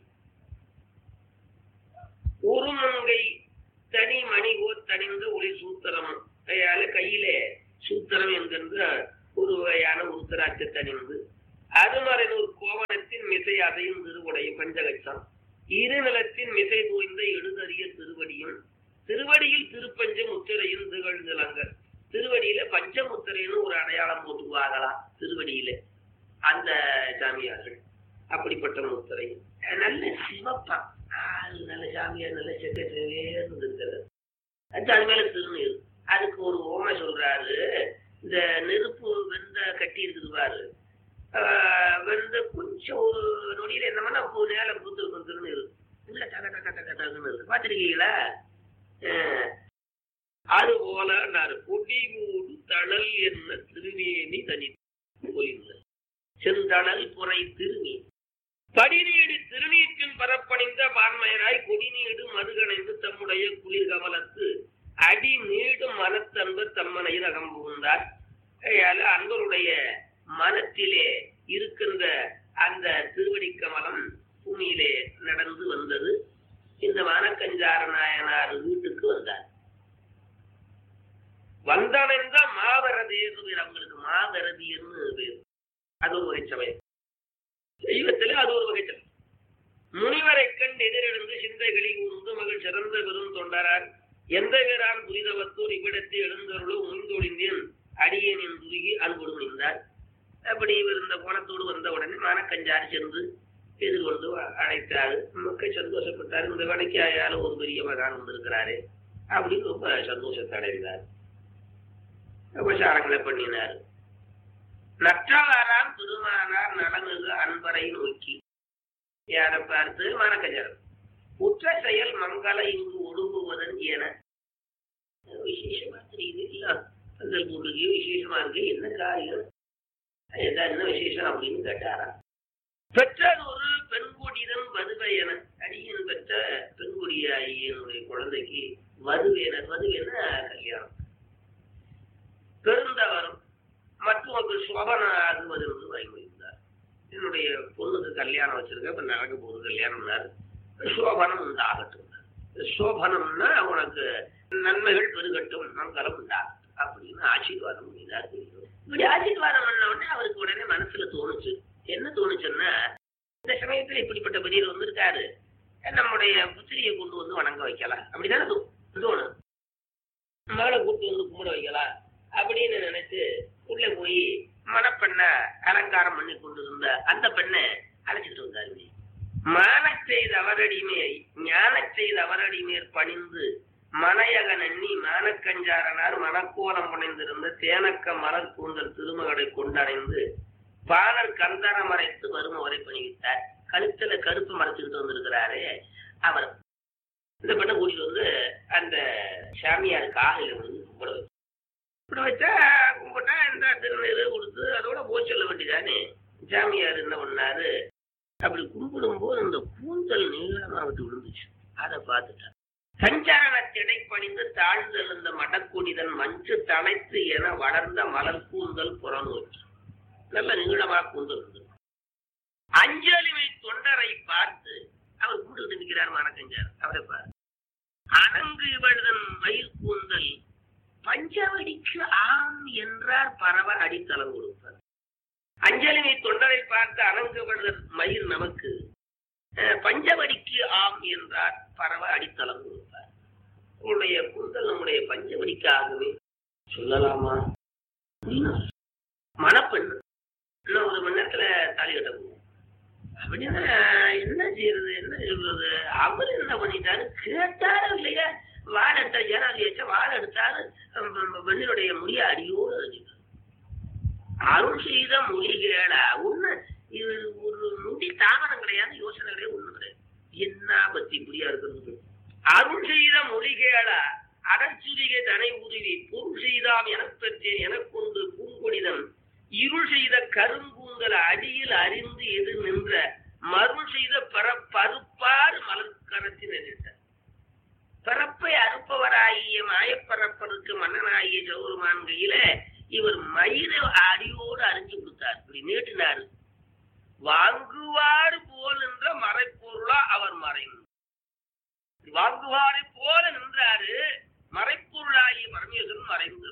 உருமங்கை தனி மணிகோ தனிந்த ஒளி சூத்திரம். அதனால கையிலே சூத்திரம் என்கின்ற ஒரு வகையான உருத்தராட்சி தனிந்து அது மறைநூறு கோவணத்தின் மிசை அதையும் திருவுடைய பஞ்சகட்சம். இருநிலத்தின் மிசை தோய்ந்த எழுதறிய திருவடியும் திருவடியில் திருப்பஞ்ச முத்திரையும் திகழ்ந்தலங்க. திருவடியில பஞ்சமுத்திரைன்னு ஒரு அடையாளம் போட்டுவாங்களாம் திருவடியில அந்த சாமியார்கள். அப்படிப்பட்ட முத்திரை நல்ல சிவப்பா நல்ல சாமியார் நல்ல செக்கவே இருந்திருக்கிறது. அது மேல திருநீர். அதுக்கு ஒரு ஓமை சொல்றாரு. இந்த நெருப்பு வெந்த கட்டி இருக்குது பாரு, வெந்த கொஞ்சம் ஒரு நொடியில என்ன பண்ணா நேர பூத்திருக்கும் திருநீர். இல்ல டக டக டக டகுன்னு இருக்கு. பாத்திருக்கீங்களா? அது போல கொடி மூடு தழல் என்ன திருநேனி தனி பொலிந்த செந்தழல் புரை திருநீ படிநீடு திருநீற்றின் பரப்பணிந்த பான்மையராய் கொடிநீடு மதுகணைந்து தம்முடைய குளிர் கமலத்து அடி நீடு மனத்தன்பர் தம்மனையில் அகம் புகுந்தார். அன்பருடைய மனத்திலே இருக்கின்ற அந்த திருவடி கமலம் பூமியிலே நடந்து வந்தது. இந்த மானக்கஞ்சார நாயனார் வீட்டுக்கு வந்தார். வந்தனைந்த மாவரதி பேர், அவங்களுக்கு மாவரதி என்று பேர். அது ஒரு வகை சமயம். தெய்வத்திலே அது ஒரு வகை சமயம். முனிவரை கண்டு எதிரெழுந்து சிந்தைகளி உந்து மகள் சிறந்த பெரும் தொண்டரார் எந்த வீரான் புரிதவத்தூர் இவ்விடத்தை எழுந்தருளும் முயந்தொழிந்தேன் அடியேனின் துருகி அன்போடு முடிந்தார். அப்படி இவர் இந்த கோணத்தோடு வந்த உடனே மானக்கஞ்சாறு சென்று எதிர்கொண்டு அழைத்தாரு. மக்கள் சந்தோஷப்பட்டார். இந்த வேலைக்கு ஆயாலும் ஒரு பெரிய மகான் வந்திருக்கிறாரு அப்படின்னு ரொம்ப சந்தோஷத்தை அடைந்தார். உபசாரங்களை பண்ணினார். நற்றவாராம் பெருமானார் நலமிகு அன்பரை நோக்கி யாரை பார்த்து மானக்கஞ்சாரம் உற்ற செயல் மங்கள இங்கு ஒடுங்குவதன் என விசேஷமா தெரியுது. இல்ல பந்தல் போட்டுக்கு விசேஷமா இருக்கு, என்ன காரியம், என்ன விசேஷம் அப்படின்னு கேட்டாரா. பெற்றது ஒரு பெண்குடிதன் வதுவையன, அடியன் பெற்ற பெண்குடியாயினுடைய குழந்தைக்கு வதுவேனர். வதுவேன கல்யாணம். பெருந்தவரும் மற்றும் ஒரு சோபனா ஆகுவது என்று வாங்கியிருந்தார். என்னுடைய பொண்ணுக்கு கல்யாணம் வச்சிருக்க, இப்ப நடக்க போகுது கல்யாணம்னாரு. சோபனம் உண்டாகட்டும். சோபனம்னா உனக்கு நன்மைகள் பெருகட்டும், மங்களம் உண்டாகட்டும் அப்படின்னு ஆசீர்வாதம் பண்ணினார். இப்படி ஆசீர்வாதம் பண்ண உடனே அவருக்கு உடனே மனசுல தோணுச்சு. என்ன தோணுச்சுன்னா, இந்த சமயத்துல இப்படிப்பட்ட பெரியவர் வந்திருக்காரு, நம்முடைய புத்திரியை கொண்டு வந்து வணங்க வைக்கலாம் அப்படிதானே தோணும். மகளை கூட்டு வந்து கும்பிட வைக்கலாம் அப்படின்னு நினைச்சு உள்ள போய் மணப்பெண்ணை அலங்காரம் பண்ணி கொண்டு இருந்த அந்த பெண்ணை அழைச்சிட்டு வந்தாரு. மான செய்த அவரடிமே ஞான செய்த அவரடிமேற் பணிந்து மனையக நன்னி மானக்கஞ்சாரனார் மனக்கோலம் புனைந்திருந்த தேனக்க மலர் கூந்தல் திருமகளை கொண்டடைந்து பாலர் கந்தர மறைத்து வரும் அவரை பணிவித்தார். கழுத்துல கருப்பு மறைச்சுக்கிட்டு வந்திருக்கிறாரு அவர். இந்த பெண்ணை கூட்டிட்டு வந்து அந்த சாமியார் காலையில வந்து கும்பிட வச்சு கும்பிட வச்சா கும்பிட்டா இந்த திருநீர் கொடுத்து அதோட போய் சொல்ல வேண்டியதானே. சாமியார் என்ன பண்ணாரு, அப்படி கும்பிடும் போது அந்த கூந்தல் நீளமா விட்டு விழுந்துச்சு. அதை பார்த்துட்டார். சஞ்சாரணத்திடை பணிந்து தாழ்ந்தல் இந்த மடக்குடிதன் மஞ்சு தழைத்து என வளர்ந்த மலர் கூந்தல் புறநோக்கி நல்ல நீளமா கூந்தல் இருந்தது. அஞ்சலிமை தொண்டரை பார்த்து அவர் கூட்டு நிற்கிறார் மானக்கஞ்சார். அவரை பார்த்து அணங்கு இவழ்தன் மயிர் கூந்தல் பஞ்சவடிக்கு ஆம் என்றார் பரவ அடித்தளம் கொடுப்பார். அஞ்சலிமை தொண்டரை பார்த்து அணங்குவதன் மயிர் நமக்கு பஞ்சவடிக்கு ஆம் என்றார் பரவ அடித்தளம் கொடுப்பார். உங்களுடைய கூந்தல் நம்முடைய பஞ்சவடிக்கு ஆகவே சொல்லலாமா? மணப்பெண் இன்னும் ஒரு மணி நேரத்துல தாலி கட்ட போகும் அப்படின்னா என்ன செய்யறது, என்ன சொல்றது? அவர் என்ன பண்ணிட்டாரு கேட்டாரு இல்லையா? வாழை எடுத்த ஜனாதி வச்சா வாழை எடுத்தாரு, பெண்ணினுடைய முடிய அடியோடு அறிஞ்சிட்டாரு. அருள் செய்த மொழிகளா ஒண்ணு, இது ஒரு நொடி தாமரம் கிடையாது, யோசனை கிடையாது, ஒண்ணு கிடையாது. என்ன பத்தி இப்படியா இருக்கிறது? அருள் செய்த மொழிகளா அடச்சுரிகை தனை உருவி பொருள் செய்தாம் எனப் பெற்றேன் எனக்கொண்டு பூங்கொடிதன் இருள் செய்த கரும்பூங்கல் அடியில் அறிந்து எதிர் நின்ற மருள் செய்த பர பருப்பார் மலர்கரத்தில் நினைத்தார். பரப்பை அறுப்பவராகிய மாயப்பரப்பருக்கு மன்னனாகிய சௌருமான் கையில இவர் மயிரை அடியோடு அறிஞ்சு கொடுத்தார். இப்படி நீட்டினாரு. வாங்குவாறு போல் என்ற மறைப்பொருளா அவர் மறைந்து வாங்குவாரை போல நின்றாரு. மறைப்பொருளாகிய பரமேஸ்வரன் மறைந்து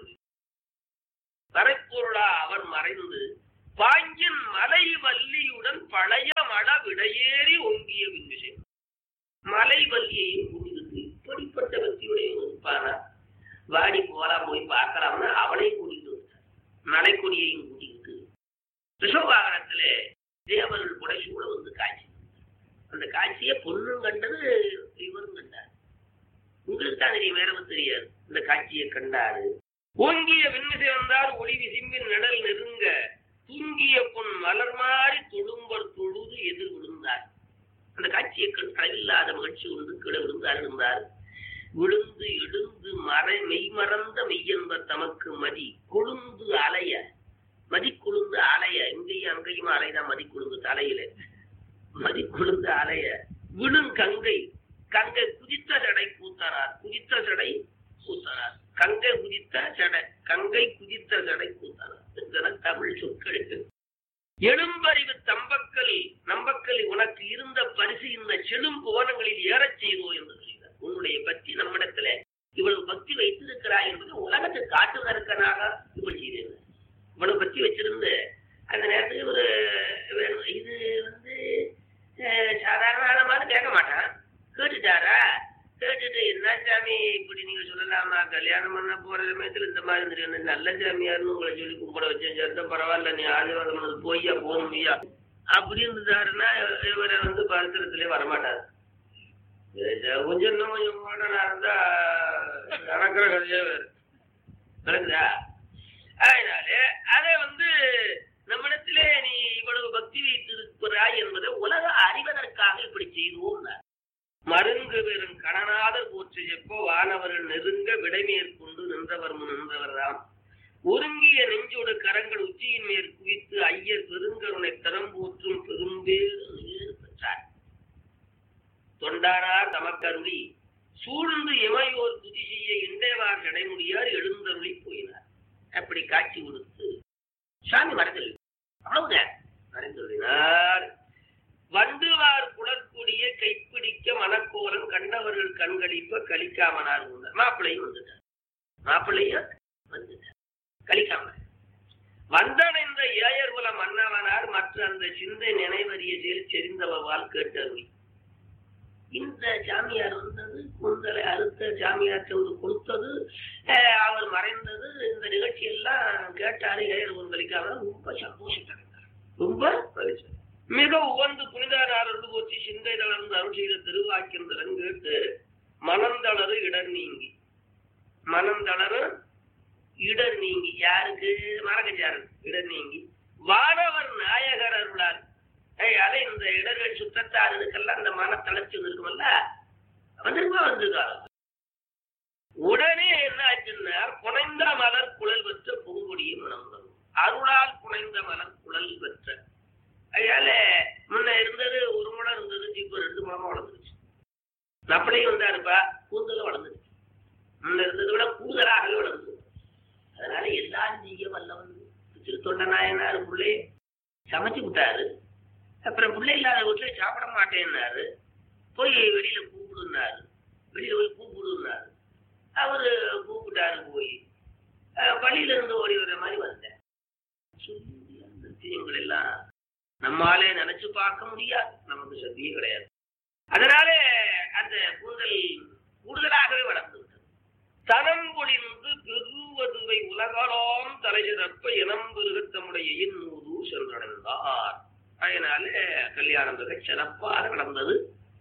மறைப்பொருளா அவர் மறைந்து பாங்கின் மலை வள்ளியுடன் பழைய மட விடையேறி ஒங்கிய விஷயம் மலை வள்ளியையும் கூட்டிக்கிட்டு இப்படிப்பட்ட பக்தியுடைய இருப்பானா வாடி போலாம் போய் பார்க்கலாம்னு அவனையும் கூட்டிக்கிட்டு வந்தார். மலைக்கொடியையும் கூட்டிக்கிட்டு ரிஷவாகனத்துல தேவர்கள் கூட சூழ வந்து காட்சி. அந்த காட்சியை பொண்ணும் கண்டது, இவரும் கண்டார். உங்களுக்கு தான் தெரியும், வேறவும் தெரியாது. இந்த காட்சியை கண்டாரு. ஓங்கிய விண்மிசை வந்தார் ஒளி விசிம்பின் நிழல் நெருங்க தூங்கிய பொன் மலர் மாறி தொழும்பர் தொழுது எதிர் விழுந்தார். அந்த காட்சியை கண்டு அளவில்லாத மகிழ்ச்சி கொண்டு கீழே விழுந்தார் இருந்தார். விழுந்து எழுந்து மறை மெய்மறந்த மெய்யன்பர் தமக்கு மதி கொழுந்து அலைய மதி கொழுந்து அலைய இங்கேயும் அங்கேயும் அலைதான் மதி கொழுந்து தலையில மதி கொழுந்து அலைய விழும் கங்கை கங்கை குதித்த சடை கூத்தனார் குதித்த சடை கூத்தனார் கங்கை குதித்த சடை கங்கை குதித்த சடை கூத்தனார் தமிழ் சொற்கள். எழும்பறிவு தம்பக்கல் நம்பக்கல் உனக்கு இருந்த பரிசு இந்த செழும் புவனங்களில் ஏறச் செய்தோ என்று சொல்கிறார். உன்னுடைய பக்தி நம்மிடத்துல இவ்வளவு பக்தி வைத்திருக்கிறாய் என்பது உலகத்தை காட்டுவதற்கனாக இப்படி செய்தது. இவ்வளவு பக்தி வச்சிருந்து அந்த நேரத்துக்கு ஒரு இது வந்து சாதாரண ஆளமான கேட்க மாட்டான். கேட்டுட்டாரா? கேட்டுட்டு என்ன சாமி இப்படி நீங்க சொல்லலாமா? கல்யாணம் பண்ண போற சமயத்துல இந்த மாதிரி தெரியும் நல்ல சாமியார்னு உங்களை சொல்லி கும்பிட வச்சேன், சேர்த்த பரவாயில்ல, நீ ஆசீர்வாதம் பண்ணது போய்யா போகணும்யா அப்படி இருந்துட்டாருன்னா இவரை வந்து பரிசரத்திலே வரமாட்டாரு. கொஞ்சம் இன்னும் கொஞ்சம் மாடனா இருந்தா நடக்கிற கதையே வேறு விளங்குதா? அதனாலே அதை வந்து நம்மிடத்திலே நீ இவ்வளவு பக்தி வைத்திருக்கிறாய் என்பதை உலக அறிவதற்காக இப்படி செய்துவோம். மருங்கு பெரும் கணநாதர் போற்று எப்போ வானவர்கள் நெருங்க விடைமேற்கொண்டு நின்றவர் முன் நின்றவர் தாம் ஒருங்கிய நெஞ்சோடு கரங்கள் உச்சியின் மேல் குவித்து ஐயர் பெருங்கருணை தரம் போற்றும் பெரும்பேறு பெற்றார். தொண்டானார் தமக்கருளி சூழ்ந்து இமையோர் துதி செய்ய இண்டேவார் நடைமுடியார் எழுந்தருளி போயினார். அப்படி காட்சி கொடுத்து சாமி மறைந்தல் அவ்வளவுதான் மறைந்துள்ளார். வண்டுவார் குளற்கூடிய கைப்பிடிக்க மனக்கோலம் கண்டவர்கள் கண்களிப்ப கலிக்காமனார் உண்டார். மாப்பிள்ளையும் வந்துட்டார். மாப்பிள்ளையும் வந்துட்டார் கலிக்காம வந்தன் என்ற ஏயர் குல மன்னவனார் மற்ற அந்த சிந்தை நினைவறிய செயல் செறிந்தவால் கேட்டருள். இந்த சாமியார் வந்தது, குந்தலை அறுத்த சாமியார் ஒரு கொடுத்தது, அவர் மறைந்தது, இந்த நிகழ்ச்சி எல்லாம் கேட்டாரு. ஏயர் குந்தலிக்காம ரொம்ப சந்தோஷப்பட்டார், ரொம்ப மகிழ்ச்சி. மிக உகந்து புனிதார் போச்சு சிந்தை தளர்ந்து அருள் செய்த திருவாக்கியந்தரன் கேட்டு மனந்தளரு இடர் நீங்கி மனந்தளரு இடர் நீங்கி யாருக்கு? மரகச்சாரு இடர் நீங்கி வானவர் நாயகர் அருளார். அதை இந்த இடர்கள் சுத்தத்தார் இதுக்கெல்லாம் இந்த மன தளர்ச்சி இருக்குமல்ல வந்திருப்பா வந்திருக்காரு. உடனே என்ன ஆச்சுன்னா புனைந்த மலர் குழல் பெற்ற பூங்கொடியும் மனம் தரும். அருளால் புனைந்த மலர் குழல் பெற்ற அதனால முன்ன இருந்தது ஒரு முளம் இருந்தது, இப்ப ரெண்டு முளமா வளர்ந்துருச்சு. நப்பளையும் வந்தாருப்பா கூந்தலும் வளர்ந்துருச்சு. முன்ன இருந்ததை விட கூடுதலாகவே வளர்ந்து. அதனால எல்லாரும் செய்ய வல்லவன் திருத்தொண்ட நாயனார் பிள்ளை சமைச்சு விட்டாரு. அப்புறம் பிள்ளை இல்லாத வீட்டுல சாப்பிட மாட்டேன்னாரு. போய் வெளியில கூப்பிடுனாரு. வெளியில போய் கூப்பிடுனாரு. அவரு கூப்பிட்டாரு. போய் வழியில இருந்து ஓடி வர்ற மாதிரி வந்தேன். சொல்லி அந்த விஷயங்கள் எல்லாம் நம்மாலே நினைச்சு பார்க்க முடியாது, நமக்கு சக்தியே கிடையாது. அதனால அந்த கூந்தல் கூடுதலாகவே வளர்ந்து விட்டது. தனம் பொழிந்து பெருவதுவை உலகலாம் தலைசிறப்ப இனம் பெருகத்தமுடைய இன்னூறு சென்றடைந்தார். அதனால கல்யாணம் மிக சிறப்பாக நடந்தது.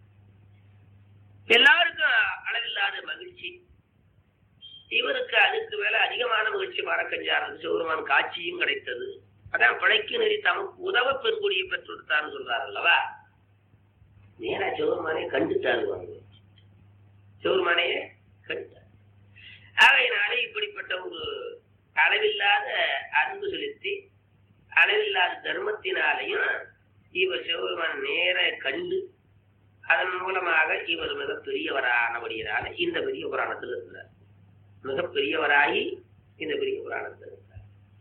எல்லாருக்கும் அளவில்லாத மகிழ்ச்சி. இவருக்கு அதுக்கு மேல அதிகமான மகிழ்ச்சி மரக்கஞ்சாரது சிவருமான் காட்சியும் கிடைத்தது. அதான் பிழைக்கு நெறி தமக்கு உதவ பெருங்குடியை பெற்றுத்தான்னு சொல்றாரு அல்லவா? நேரா சிவருமானே கண்டுட்டாரு. சிவருமானையே கண்டுட்டார். ஆகையினாலே இப்படிப்பட்ட ஒரு அளவில்லாத அன்பு செலுத்தி அளவில்லாத தர்மத்தினாலையும் இவர் சிவருமான நேர கண்டு அதன் மூலமாக இவர் மிகப்பெரியவரானபடியினால இந்த பெரிய புராணத்தில் இருக்கிறார். மிகப்பெரியவராகி இந்த பெரிய புராணத்தில் இருக்கிறார்.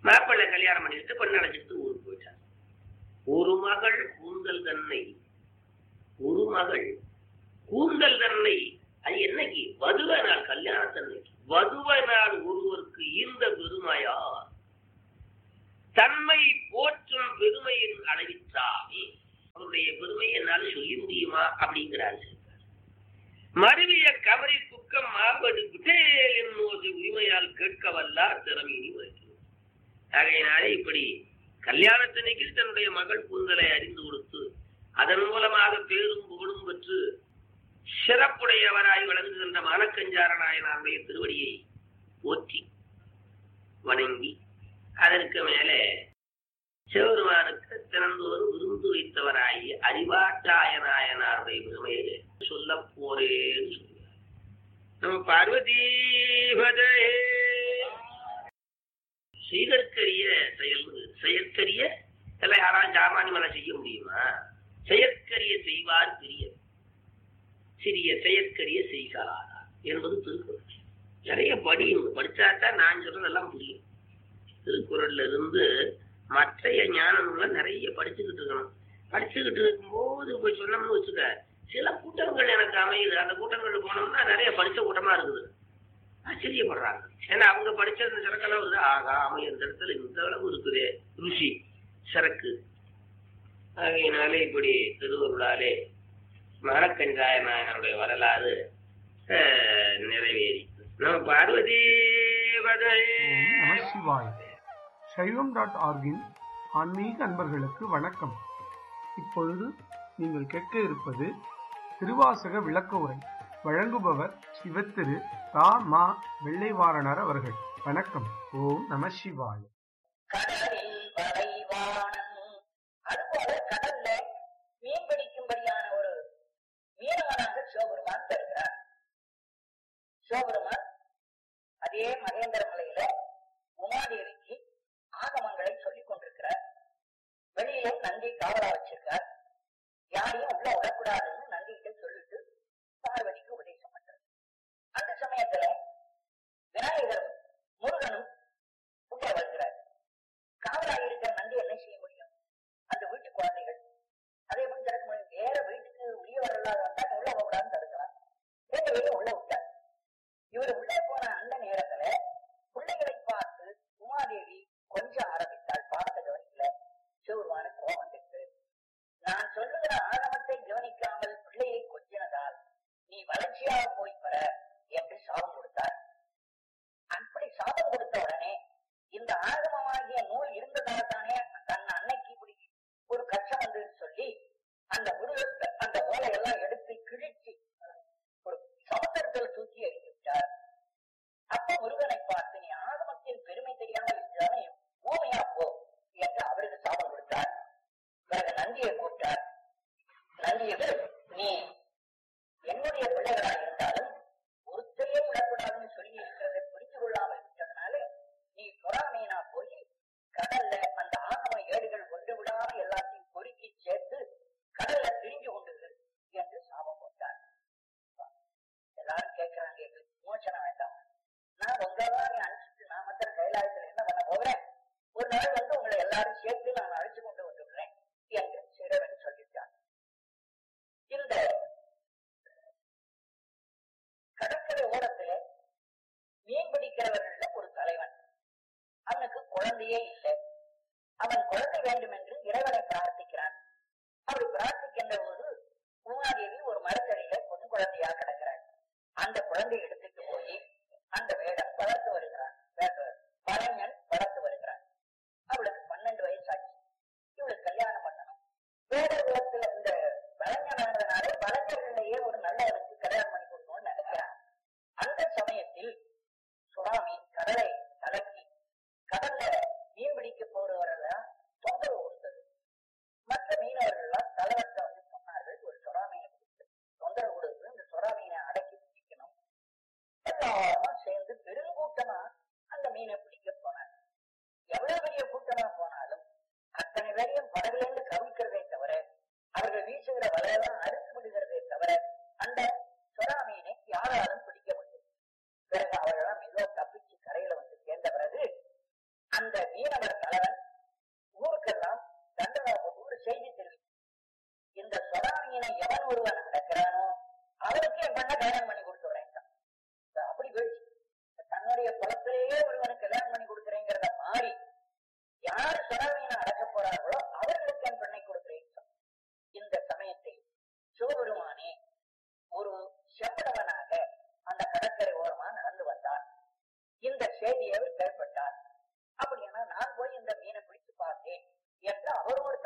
மாப்பிள்ளை கல்யாணம் பண்ணிட்டு பெண் அழைச்சிட்டு ஊருக்கு போயிட்டார். ஒரு மகள் கூந்தல் தன்னை ஒரு மகள் கூந்தல் தன்னை அது என்னைக்கு வதுவ நாள் கல்யாணத்தன்னைக்கு வதுவ நாள் ஒருவருக்கு ஈர்ந்த பெருமையா தன்மை போற்றும் பெருமையின் அளவிற்றாமே அவருடைய பெருமையை என்னால் சொல்லி முடியுமா அப்படிங்கிறார். மருவிய கவரி துக்கம் மார்படு விட்டேல் என்னோது உரிமையால் கேட்கவல்லா திறமையினி வைக்கும். ஆகையினாலே இப்படி கல்யாணத்தன்னைக்கு தன்னுடைய மகள் கூந்தலை அறிந்து கொடுத்து அதன் மூலமாக பேரும் புகழும் பெற்று சிறப்புடையவராய் விளங்குகின்ற மானக்கஞ்சார நாயனாருடைய திருவடியை ஓற்றி வணங்கி அதற்கு மேலே சிவபெருமானுக்கு திறந்தோறு விருந்து வைத்தவராகி அறிவாட்டாய நாயனாருடைய பெருமையை சொல்ல போறேன்னு சொல்லுவார். நம்ம பார்வதீபதே செய்தற்கரிய செயல் செயற்கரிய எல்லாம் யாராலும் சாமானி மேல செய்ய முடியுமா? செயற்கரிய செய்வார் பெரிய சிறிய செயற்கரிய செய்கிறாரா என்பது திருக்குறள். நிறைய படியும் படிச்சாதான் நான் சொல்றதெல்லாம் புரியும். திருக்குறள்ல இருந்து மற்றைய ஞான நூலை நிறைய படிச்சுக்கிட்டு இருக்கணும். படிச்சுக்கிட்டு இருக்கும்போது இப்ப சொன்னோம்னு வச்சுக்க சில கூட்டங்கள் எனக்கு அமையுது. அந்த கூட்டங்கள் போனோம்னா நிறைய படிச்ச கூட்டமா இருக்குது. ஆச்சரியப்படுறாங்க. ஏன்னா அவங்க படிச்ச இந்த சரக்கெல்லாம் வருது. ஆகா அமை அந்த இடத்துல இந்த அளவு இருக்குது ருசி சரக்கு. ஆகையினாலே இப்படி திருவருளாலே மானக்கஞ்சாய நாயனுடைய வரலாறு நிறைவேறி நம்ம பார்வதி நமசிவாய. சைவம் டாட் ஆர்கின் ஆன்மீக அன்பர்களுக்கு வணக்கம். இப்பொழுது நீங்கள் கேட்க இருப்பது திருவாசக விளக்க உரை. வழங்குபவர் சிவத்திரு ரா மா வெள்ளைவாரணர் அவர்கள். வணக்கம். ஓம் நம சிவாய. கடலில் வளைவானன் அதுபோல கடல்ல மீன் பிடிக்கும்படியான ஒரு மீனவனாக சிவபெருமான் தருகிறார். சிவபெருமான் அதே மகேந்திர மலையில உமாதேவிக்கு ஆகமங்களை சொல்லிக் கொண்டிருக்கிறார். வெளியில நந்தி காவலா வச்சிருக்கார். யாரையும் உள்ள விடக்கூடாதுன்னு நந்திகிட்ட சொல்லிட்டு பார்வதிக்கு உபதேசம் பண்றார். அந்த சமயத்துல விநாயகரும் முருகனும் உள்ள வருகிறார். காவலா இருக்கிற நந்தி என்ன செய்ய முடியும்? அந்த வீட்டு குழந்தைகள் அதே எப்படி திறக்க முடியும்? வேற வீட்டுக்கு உரிய வரலாறு வந்தா உள்ள போகக்கூடாதுன்னு தடுக்கலாம். ரெண்டு பேரும் உள்ள விட்டார். இவர் உள்ள போன அந்த நேரத்துல பிள்ளைகளை பார்த்து உமாதேவி கொஞ்சம் ஆரம்பித்தாள். பார்த்த கவனிக்கல. சிவருமான கோபம் வந்துட்டு, நான் சொல்லுகிற ஆகமத்தை கவனிக்காமல் பிள்ளையை கொஞ்சினதால் நீ வளர்ச்சியாக போய் பெற என்று சாபம் கொடுத்தார். அப்படி சாபம் கொடுத்த உடனே இந்த ஆகமமாகிய நூல் இருந்ததால் தானே தன் அன்னைக்கு இப்படி ஒரு கஷ்டம் வந்து சொல்லி அந்த முருகத்தை அந்த ஓலையெல்லாம் எடுத்து கிழிச்சு ஒரு சமுத்திரத்தில் தூக்கி எறிந்துவிட்டார். அப்ப முருகனை பார்த்து நீ ஆகமத்தின் பெருமை தெரியாமல் இருந்தாலே ஊமையா போ என்று அவருக்கு சாபம் கொடுத்தார். பிறகு நந்தியை கூட்டார். நந்தியவர் நீ என்னுடைய பிள்ளைகளா இருந்தாலும் ஒருத்தரையே விடக்கூடாதுன்னு சொல்லி இருக்கிறதை புரிந்து கொள்ளாமல் விட்டதுனால நீ பொறாமையினா போய் கடல்ல அந்த ஆகம ஏடுகள் ஒன்று விடாம எல்லாத்தையும் பொறுக்கி சேர்த்து கடல்ல பிரிஞ்சு கொண்டு என்று சாபம் போட்டார். எல்லாரும் கேட்கிறாங்க, எங்களுக்கு மோசனம் வேண்டாம். நான் உங்களதான் அனுப்பிச்சுட்டு நான் மற்ற கைலாயத்துல என்ன பண்ண போகிறேன்? ஒரு நாள் வந்து உங்களை எல்லாரும் சேர்த்து நான் அழைச்சு கொண்டு வந்துடுறேன் என்று சிறவன் சொல்லிட்டான். இந்த கடற்கரை ஓரத்துல மீன் பிடிக்கிறவர்கள் ஒரு தலைவன். அவனுக்கு குழந்தையே இல்லை. அவன் குழந்தை வேண்டும் என்று இறைவனை பிரார்த்திக்கிறான். அப்படி பிரார்த்திக்கின்ற போது உமாதேவி ஒரு மரத்தடியில பொன் குழந்தையா கிடக்கிறாள். அந்த குழந்தையை எடுத்துட்டு போய் அந்த வேடம் வளர்த்து வருகிறான். பழைஞன் வளர்த்து வருகிறான். அவளுக்கு பன்னெண்டு வயசாச்சு. இவளுக்கு கல்யாணம் பண்ணணும். வேட குலத்துல இந்த பழைஞனானதுனாலே வளர்க்கறதுலயே ஒரு நல்லவனுக்கு கல்யாணம் பண்ணி கொடுக்கணும்னு நினைக்கிறான். அந்த சமயத்தில் சுறாமி கடலை கலக்கி கடல்ல மீன் பிடிக்க போறவரெல்லாம் தொந்தரவு கொடுத்தது. மற்ற இந்த சொடாமியினை எவன் ஒருவன் அடக்கிறானோ அவனுக்கு என் பண்ண கல்யாணம் பண்ணி கொடுத்துடுறேன். அப்படி போயிடுச்சு. தன்னுடைய குலத்திலேயே ஒருவனுக்கு கல்யாணம் பண்ணி கொடுக்குறேங்கிறத மாறி யாரு சொடாமியினை அடக்க போறார்களோ அவர்களுக்கு என் பெண்ணை கொடுக்குறேன். இந்த சமயத்தை சிவபெருமானே ஒரு செம்படவனாக அந்த கடற்கரை ஓரமா நடந்து வந்தார். இந்த செய்தியை